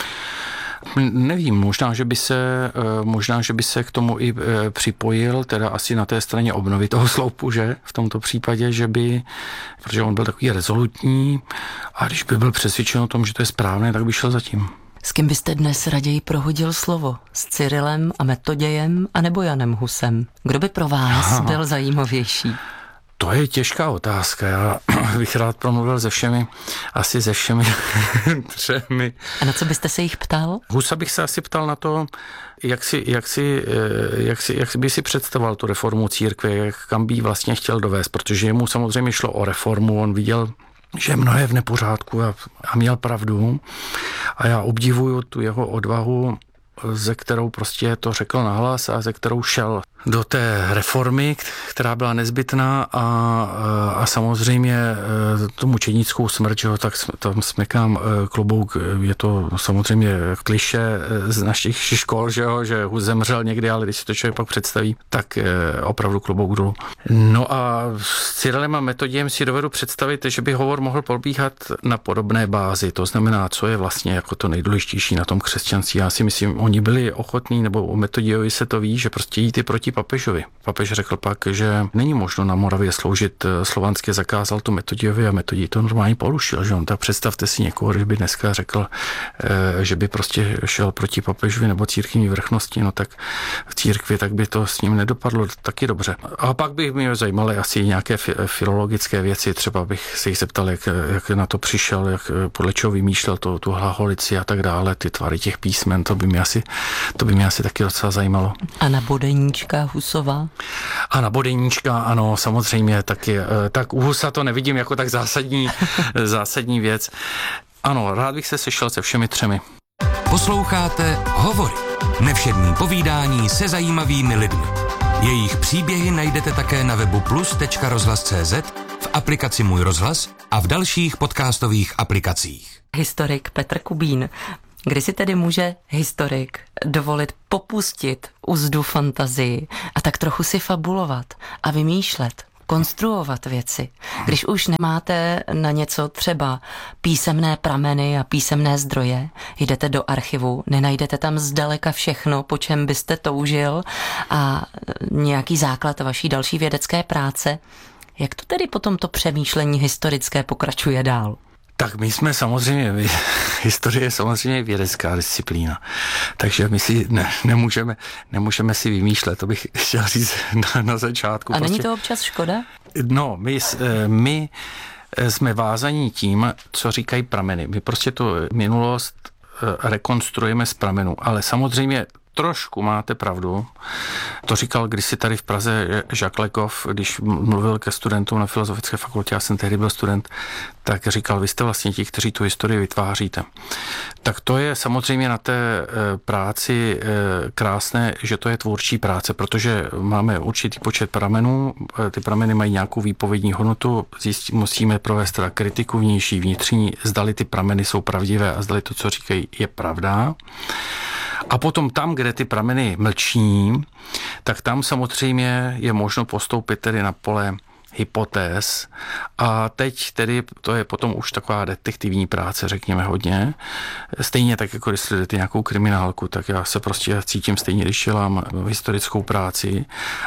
Nevím, možná že, by se, možná, že by se k tomu i připojil, teda asi na té straně obnovy toho sloupu, že v tomto případě, že by, protože on byl takový rezolutní a když by byl přesvědčen o tom, že to je správné, tak by šel za tím. S kým byste dnes raději prohodil slovo? S Cyrilem a Metodějem anebo Janem Husem? Kdo by pro vás Aha. byl zajímavější? To je těžká otázka. Já bych rád promluvil se všemi, asi se všemi třemi. A na co byste se jich ptal? Husa bych se asi ptal na to, jak si, jak si, jak si, jak by si představoval tu reformu církve, jak kam by ji vlastně chtěl dovést, protože jemu samozřejmě šlo o reformu, on viděl, že je mnohé v nepořádku a, a měl pravdu a já obdivuju tu jeho odvahu, ze kterou prostě to řekl nahlas a ze kterou šel do té reformy, která byla nezbytná a, a samozřejmě tu mučednickou smrt, že ho, tak tam smekám klobouk, je to samozřejmě klišé z našich škol, že ho, že Hus zemřel někdy, ale když si to člověk pak představí, tak opravdu klobouk dolů. No a s Cyrilem a Metodějem si dovedu představit, že by hovor mohl probíhat na podobné bázi, to znamená, co je vlastně jako to nejdůležitější na tom křesťanství. Já si myslím, oni byli ochotní, nebo u Metodiovi se to ví, že prostě jít i proti papežovi. Papež řekl pak, že není možno na Moravě sloužit slovanské, zakázal to Metodiovi a Metodij to normálně porušil, že on tak představte si někoho, když by dneska řekl, že by prostě šel proti papežovi nebo církevní vrchnosti, no tak v církvi, tak by to s ním nedopadlo taky dobře. A pak by mě zajímaly asi nějaké filologické věci, třeba bych se jich zeptal, jak, jak na to přišel, jak podle čeho vymýšlel to, tu hlaholici a tak dále, ty tvary těch písmen, to by mě asi, to by mě asi taky docela zajímalo. A na Bodeníčka Husova? A na Bodeníčka, ano, samozřejmě taky. Tak u Husa to nevidím jako tak zásadní, zásadní věc. Ano, rád bych se sešel se všemi třemi. Posloucháte Hovory. Nevšedný povídání se zajímavými lidmi. Jejich příběhy najdete také na webu plus tečka rozhlas tečka cé zet, v aplikaci Můj rozhlas a v dalších podcastových aplikacích. Historik Petr Kubín. Kdy si tedy může historik dovolit popustit uzdu fantazii a tak trochu si fabulovat a vymýšlet, konstruovat věci? Když už nemáte na něco třeba písemné prameny a písemné zdroje, jdete do archivu, nenajdete tam zdaleka všechno, po čem byste toužil a nějaký základ vaší další vědecké práce. Jak to tedy potom to přemýšlení historické pokračuje dál? Tak my jsme samozřejmě, historie je samozřejmě vědecká disciplína, takže my si ne, nemůžeme, nemůžeme si vymýšlet, to bych chtěl říct na, na začátku. A není to občas škoda? No, my, my jsme vázaní tím, co říkají prameny. My prostě tu minulost rekonstruujeme z pramenů, ale samozřejmě trošku máte pravdu. To říkal kdysi tady v Praze Jacques Lecoq, když mluvil ke studentům na Filozofické fakultě, já jsem tehdy byl student, tak říkal, vy jste vlastně ti, kteří tu historii vytváříte. Tak to je samozřejmě na té práci krásné, že to je tvůrčí práce, protože máme určitý počet pramenů, ty prameny mají nějakou výpovědní hodnotu, zjistí, musíme provést teda kritiku vnější, vnitřní, zdali ty prameny jsou pravdivé a zdali to, co říkají, je pravda. A potom tam, kde ty prameny mlčí, tak tam samozřejmě je možno postoupit tedy na pole hypotéz. A teď tedy to je potom už taková detektivní práce, řekněme hodně. Stejně tak, jako když sledujete nějakou kriminálku, tak já se prostě cítím stejně, když dělám historickou práci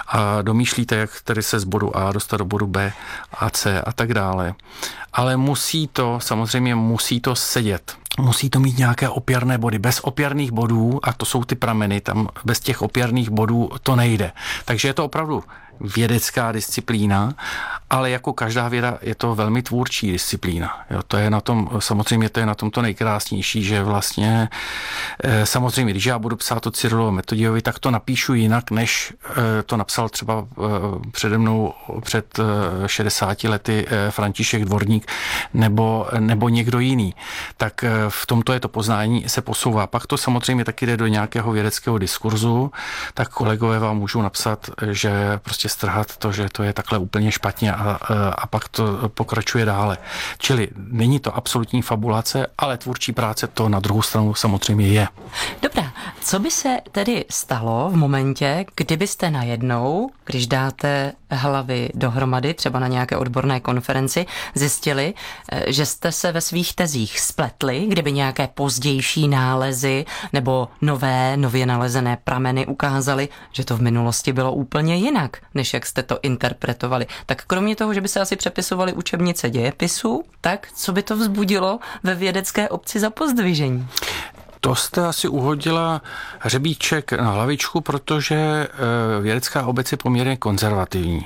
a domýšlíte, jak tedy se z bodu A dostat do bodu B a C a tak dále. Ale musí to, samozřejmě musí to sedět. Musí to mít nějaké opěrné body. Bez opěrných bodů, a to jsou ty prameny, tam bez těch opěrných bodů to nejde. Takže je to opravdu vědecká disciplína, ale jako každá věda je to velmi tvůrčí disciplína. Jo, to je na tom, samozřejmě to je na tom to nejkrásnější, že vlastně samozřejmě, když já budu psát o Cyrilovi Metodiovi, tak to napíšu jinak, než to napsal třeba přede mnou před šedesáti lety František Dvorník nebo, nebo někdo jiný. Tak v tomto je to poznání se posouvá. Pak to samozřejmě taky jde do nějakého vědeckého diskurzu, tak kolegové vám můžou napsat, že prostě strhat to, že to je takhle úplně špatně a, a pak to pokračuje dále. Čili není to absolutní fabulace, ale tvůrčí práce to na druhou stranu samozřejmě je. Dobrá, co by se tedy stalo v momentě, kdybyste najednou, když dáte hlavy dohromady, třeba na nějaké odborné konferenci, zjistili, že jste se ve svých tezích spletli, kdyby nějaké pozdější nálezy nebo nové, nově nalezené prameny ukázaly, že to v minulosti bylo úplně jinak, než jak jste to interpretovali. Tak kromě toho, že by se asi přepisovaly učebnice dějepisu, tak co by to vzbudilo ve vědecké obci za pozdvižení? To jste asi uhodila hřebíček na hlavičku, protože vědecká obec je poměrně konzervativní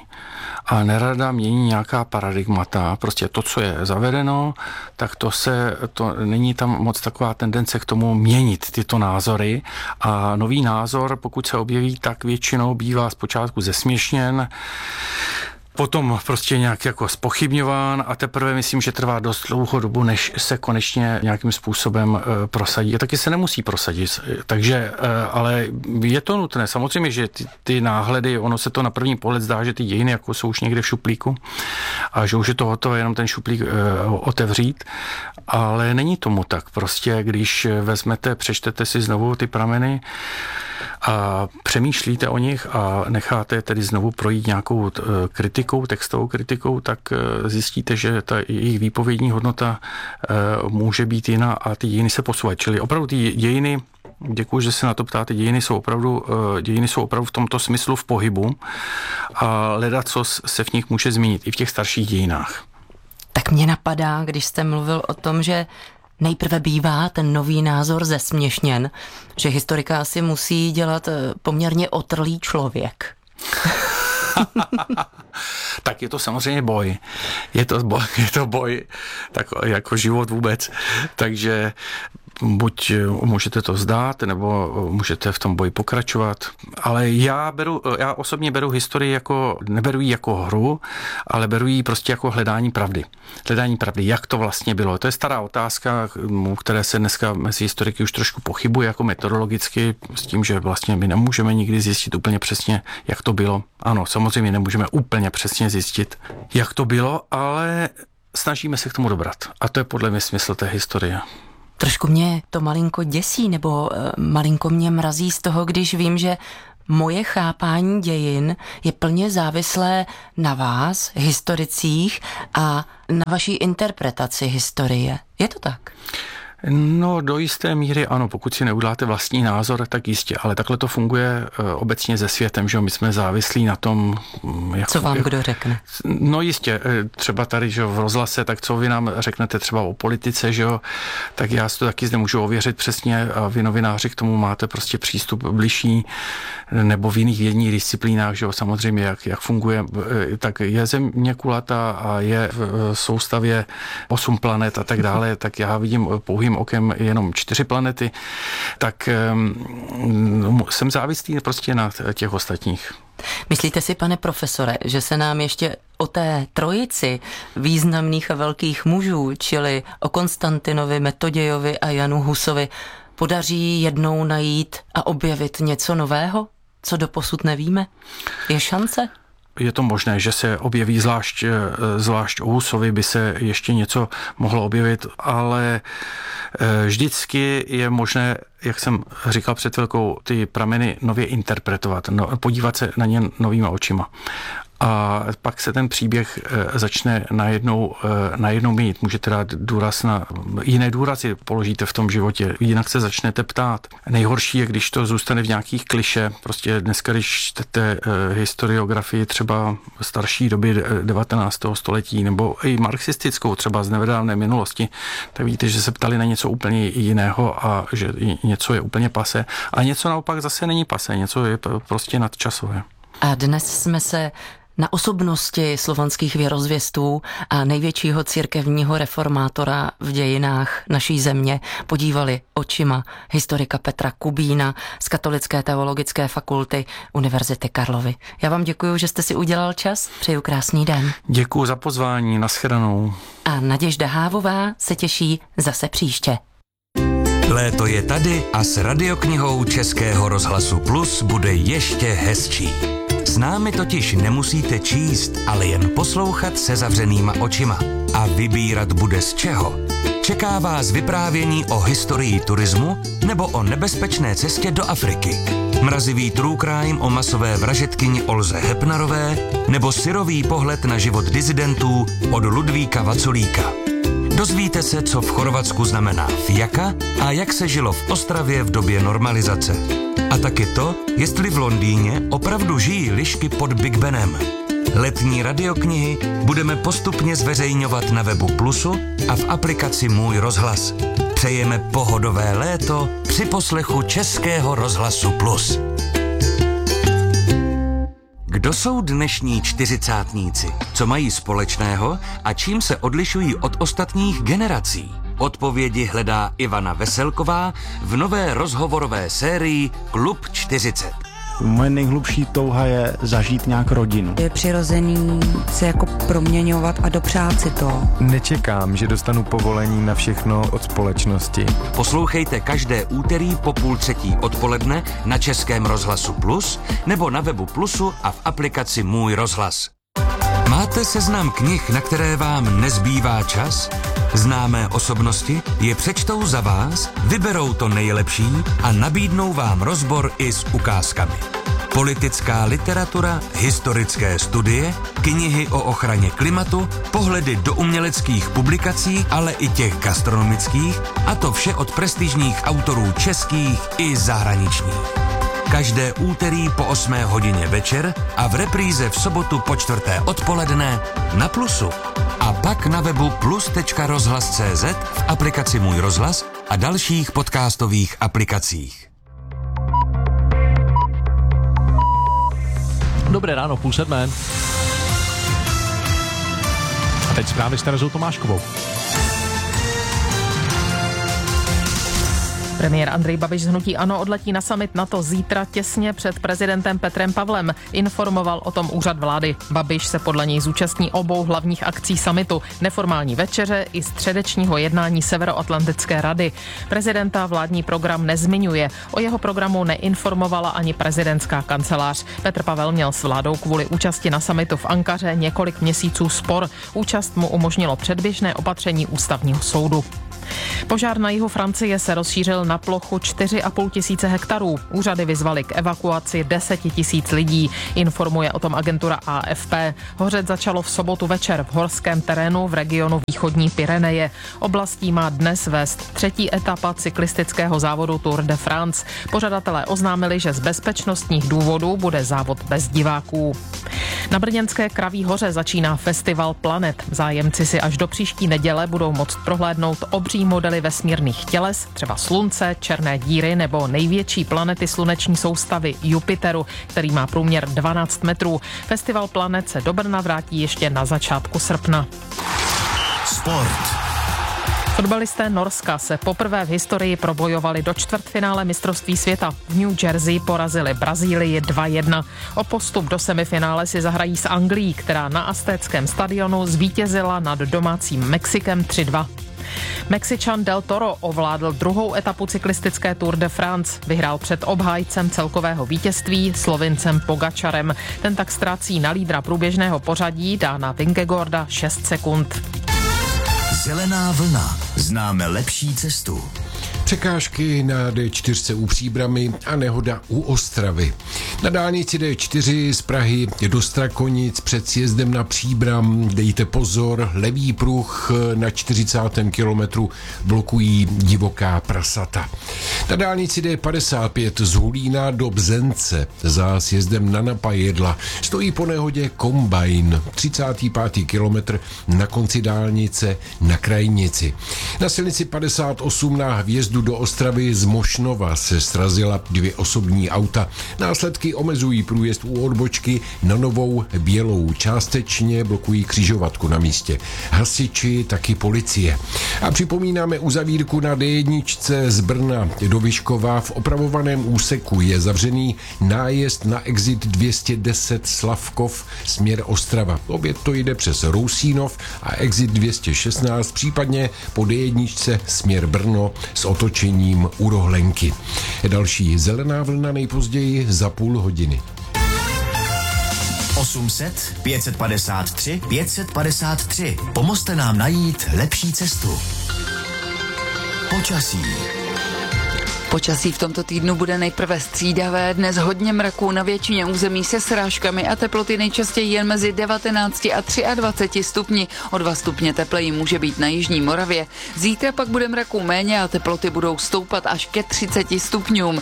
a nerada mění nějaká paradigmata. Prostě to, co je zavedeno, tak to se, to není tam moc taková tendence k tomu měnit tyto názory a nový názor, pokud se objeví, tak většinou bývá zpočátku zesměšněn, potom prostě nějak jako zpochybňován a teprve myslím, že trvá dost dlouhou dobu, než se konečně nějakým způsobem e, prosadí. A taky se nemusí prosadit. Takže, e, ale je to nutné. Samozřejmě, že ty, ty náhledy, ono se to na první pohled zdá, že ty dějiny jako jsou už někde v šuplíku a že už je to hotové jenom ten šuplík e, otevřít, ale není tomu tak. Prostě, když vezmete, přečtete si znovu ty prameny a přemýšlíte o nich a necháte tedy znovu projít nějakou kritikou, textovou kritikou, tak zjistíte, že ta jejich výpovědní hodnota může být jiná a ty dějiny se posouvají. Čili opravdu ty dějiny Děkuji, že se na to ptáte. Dějiny jsou opravdu, dějiny jsou opravdu v tomto smyslu v pohybu a ledacos se v nich může změnit i v těch starších dějinách. Tak mě napadá, když jste mluvil o tom, že nejprve bývá ten nový názor zesměšněn, že historika asi musí dělat poměrně otrlý člověk. Tak je to samozřejmě boj. Je to boj, je to boj tak jako život vůbec. Takže buď můžete to vzdát, nebo můžete v tom boji pokračovat. Ale já beru, já osobně beru historii jako, neberu ji jako hru, ale beru ji prostě jako hledání pravdy. Hledání pravdy, jak to vlastně bylo. To je stará otázka, které se dneska mezi historiky už trošku pochybuje jako metodologicky, s tím, že vlastně my nemůžeme nikdy zjistit úplně přesně, jak to bylo. Ano, samozřejmě nemůžeme úplně přesně zjistit, jak to bylo, ale snažíme se k tomu dobrat. A to je podle mě smysl té historie. Trošku mě to malinko děsí, nebo uh, malinko mě mrazí z toho, když vím, že moje chápání dějin je plně závislé na vás, historicích, a na vaší interpretaci historie. Je to tak? No, do jisté míry ano, pokud si neuděláte vlastní názor, tak jistě, ale takhle to funguje obecně se světem, že jo, my jsme závislí na tom, jak... Co vám jak, kdo řekne? No jistě, třeba tady, že jo, v rozhlase, tak co vy nám řeknete třeba o politice, že jo, tak já si to taky nemůžu ověřit přesně a vy novináři k tomu máte prostě přístup bližší, nebo v jiných vědních disciplínách, že jo, samozřejmě, jak, jak funguje, tak je Země kulatá a je v soustavě osm planet a tak dále, tak já vidím pouhým okem jenom čtyři planety, tak um, jsem závislý prostě na těch ostatních. Myslíte si, pane profesore, že se nám ještě o té trojici významných a velkých mužů, čili o Konstantinovi, Metodějovi a Janu Husovi, podaří jednou najít a objevit něco nového, co doposud nevíme? Je šance? Je to možné, že se objeví, zvlášť, zvlášť o Husovi by se ještě něco mohlo objevit, ale vždycky je možné, jak jsem říkal před chvilkou, ty prameny nově interpretovat, no, podívat se na ně novýma očima. A pak se ten příběh začne najednou, najednou měnit. Můžete dát důraz na jiné důrazy, položíte v tom životě, jinak se začnete ptát. Nejhorší je, když to zůstane v nějakých kliše. Prostě dneska, když čtete historiografii třeba starší doby devatenáctého století nebo i marxistickou třeba z nedávné minulosti, tak vidíte, že se ptali na něco úplně jiného a že něco je úplně pase. A něco naopak zase není pase, něco je prostě nadčasové. A dnes jsme se na osobnosti slovanských věrozvěstů a největšího církevního reformátora v dějinách naší země podívali očima historika Petra Kubína z Katolické teologické fakulty Univerzity Karlovy. Já vám děkuji, že jste si udělal čas. Přeju krásný den. Děkuji za pozvání, nashledanou. A Naděžda Hávová se těší zase příště. Léto je tady a s radioknihou Českého rozhlasu Plus bude ještě hezčí. S námi totiž nemusíte číst, ale jen poslouchat se zavřenýma očima. A vybírat bude z čeho. Čeká vás vyprávění o historii turismu nebo o nebezpečné cestě do Afriky. Mrazivý true crime o masové vražedkyni Olze Hepnarové nebo syrový pohled na život disidentů od Ludvíka Vaculíka. Dozvíte se, co v Chorvatsku znamená fjaka a jak se žilo v Ostravě v době normalizace. A taky to, jestli v Londýně opravdu žijí lišky pod Big Benem. Letní radioknihy budeme postupně zveřejňovat na webu Plusu a v aplikaci Můj rozhlas. Přejeme pohodové léto při poslechu Českého rozhlasu Plus. Kdo jsou dnešní čtyřicátníci? Co mají společného a čím se odlišují od ostatních generací? Odpovědi hledá Ivana Veselková v nové rozhovorové sérii Klub čtyřicet. Moje nejhlubší touha je zažít nějak rodinu. Je přirozený se jako proměňovat a dopřát si to. Nečekám, že dostanu povolení na všechno od společnosti. Poslouchejte každé úterý po půl třetí odpoledne na Českém rozhlasu Plus nebo na webu Plusu a v aplikaci Můj rozhlas. Máte seznam knih, na které vám nezbývá čas? Známé osobnosti je přečtou za vás, vyberou to nejlepší a nabídnou vám rozbor i s ukázkami. Politická literatura, historické studie, knihy o ochraně klimatu, pohledy do uměleckých publikací, ale i těch gastronomických, a to vše od prestižních autorů českých i zahraničních. Každé úterý po osmé hodině večer a v repríze v sobotu po čtvrté odpoledne na Plusu. A pak na webu plus tečka rozhlas tečka cé zet, v aplikaci Můj rozhlas a dalších podcastových aplikacích. Dobré ráno, půl sedmé. A teď zprávy s Terezou Tomáškovou. Premiér Andrej Babiš z hnutí ANO odletí na summit NATO zítra těsně před prezidentem Petrem Pavlem. Informoval o tom úřad vlády. Babiš se podle něj zúčastní obou hlavních akcí summitu, neformální večeře i středečního jednání Severoatlantické rady. Prezidenta vládní program nezmiňuje. O jeho programu neinformovala ani prezidentská kancelář. Petr Pavel měl s vládou kvůli účasti na summitu v Ankaře několik měsíců spor. Účast mu umožnilo předběžné opatření ústavního soudu. Požár na jihu Francie se rozšířil na plochu čtyři a půl tisíce hektarů. Úřady vyzvaly k evakuaci deset tisíc lidí, informuje o tom agentura A F P. Hořet začalo v sobotu večer v horském terénu v regionu východní Pyreneje. Oblastí má dnes vést třetí etapa cyklistického závodu Tour de France. Pořadatelé oznámili, že z bezpečnostních důvodů bude závod bez diváků. Na brněnské Kraví hoře začíná festival Planet. Zájemci si až do příští neděle budou moct prohlédnout obří modely vesmírných těles, třeba Slunce, černé díry nebo největší planety sluneční soustavy Jupiteru, který má průměr dvanáct metrů. Festival Planet se do Brna vrátí ještě na začátku srpna. Sport. Fotbalisté Norska se poprvé v historii probojovali do čtvrtfinále mistrovství světa. V New Jersey porazili Brazílii dva jedna. O postup do semifinále si zahrají s Anglií, která na Aztéckém stadionu zvítězila nad domácím Mexikem tři dva. Mexičan Del Toro ovládl druhou etapu cyklistické Tour de France. Vyhrál před obhájcem celkového vítězství Slovincem Pogačarem. Ten tak ztrácí na lídra průběžného pořadí Dána Vingegaarda šest sekund. Zelená vlna. Známe lepší cestu. Překážky na D čtyři u Příbrami a nehoda u Ostravy. Na dálnici D čtyři z Prahy do Strakonic před sjezdem na Příbram, dejte pozor, levý pruh na čtyřicátém kilometru blokují divoká prasata. Na dálnici D padesát pět z Hulína do Bzence za sjezdem na Napajedla stojí po nehodě kombajn, třicátý pátý kilometr na konci dálnice na Krajnici. Na silnici padesát osm na vjezdu do Ostravy z Mošnova se srazila dvě osobní auta. Následky omezují průjezd u odbočky na Novou Bělou. Částečně blokují křižovatku na místě. Hasiči, taky policie. A připomínáme uzavírku na D jedna z Brna do Vyškova. V opravovaném úseku je zavřený nájezd na exit dvě stě deset Slavkov směr Ostrava. Opět to jde přes Rousínov a exit dvě stě šestnáct, případně po D jedna směr Brno s otočením u Rohlenky. Další zelená vlna nejpozději za půl hodiny. osm set, pět set padesát tři, pět set padesát tři. Pomozte nám najít lepší cestu. Počasí. Počasí v tomto týdnu bude nejprve střídavé, dnes hodně mraků na většině území se srážkami a teploty nejčastěji jen mezi devatenáct a dvacet tři stupni. O dva stupně tepleji může být na jižní Moravě. Zítra pak bude mraků méně a teploty budou stoupat až ke třiceti stupňům.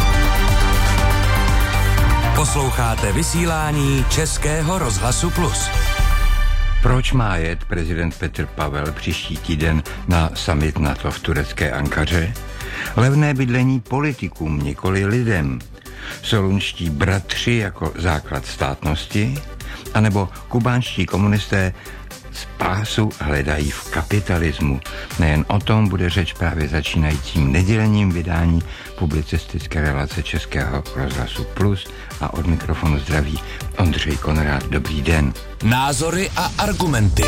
Posloucháte vysílání Českého rozhlasu Plus. Proč má jet prezident Petr Pavel příští týden na summit NATO v turecké Ankaře? Levné bydlení politikům, nikoli lidem. Solunští bratři jako základ státnosti? A nebo kubánští komunisté spásu hledají v kapitalismu? Nejen o tom bude řeč právě začínajícím nedělením vydání publicistické relace Českého rozhlasu Plus a od mikrofonu zdraví Ondřej Konrád. Dobrý den. Názory a argumenty.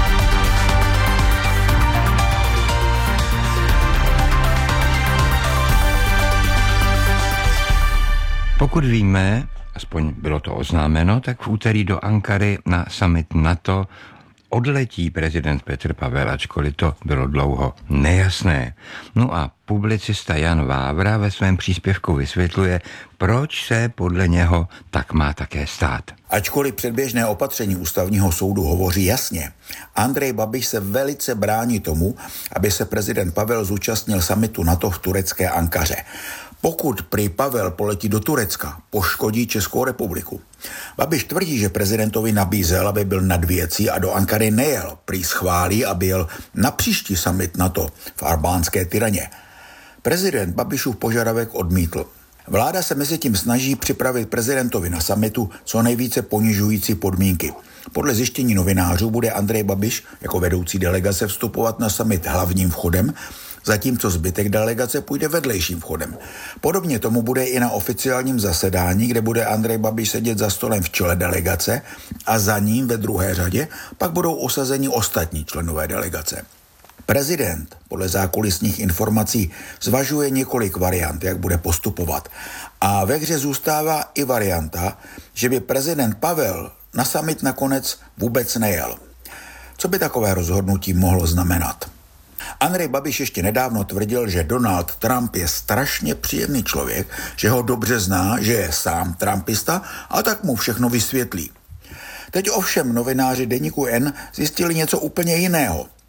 Pokud víme, aspoň bylo to oznámeno, tak v úterý do Ankary na summit NATO odletí prezident Petr Pavel, ačkoliv to bylo dlouho nejasné. No a publicista Jan Vávra ve svém příspěvku vysvětluje, proč se podle něho tak má také stát. Ačkoliv předběžné opatření ústavního soudu hovoří jasně, Andrej Babiš se velice brání tomu, aby se prezident Pavel zúčastnil summitu NATO v turecké Ankaře. Pokud prý Pavel poletí do Turecka, poškodí Českou republiku. Babiš tvrdí, že prezidentovi nabízel, aby byl nad věcí a do Ankary nejel. Prý schválí, aby jel na příští summit NATO v albánské Tiraně. Prezident Babišův požadavek odmítl. Vláda se mezi tím snaží připravit prezidentovi na summitu co nejvíce ponižující podmínky. Podle zjištění novinářů bude Andrej Babiš jako vedoucí delegace vstupovat na summit hlavním vchodem, zatímco zbytek delegace půjde vedlejším vchodem. Podobně tomu bude i na oficiálním zasedání, kde bude Andrej Babiš sedět za stolem v čele delegace a za ním ve druhé řadě pak budou osazeni ostatní členové delegace. Prezident podle zákulisních informací zvažuje několik variant, jak bude postupovat. A ve hře zůstává i varianta, že by prezident Pavel na summit nakonec vůbec nejel. Co by takové rozhodnutí mohlo znamenat? Andrej Babiš ještě nedávno tvrdil, že Donald Trump je strašně příjemný člověk, že ho dobře zná, že je sám trumpista a tak mu všechno vysvětlí. Teď ovšem novináři deníku N zjistili něco úplně jiného.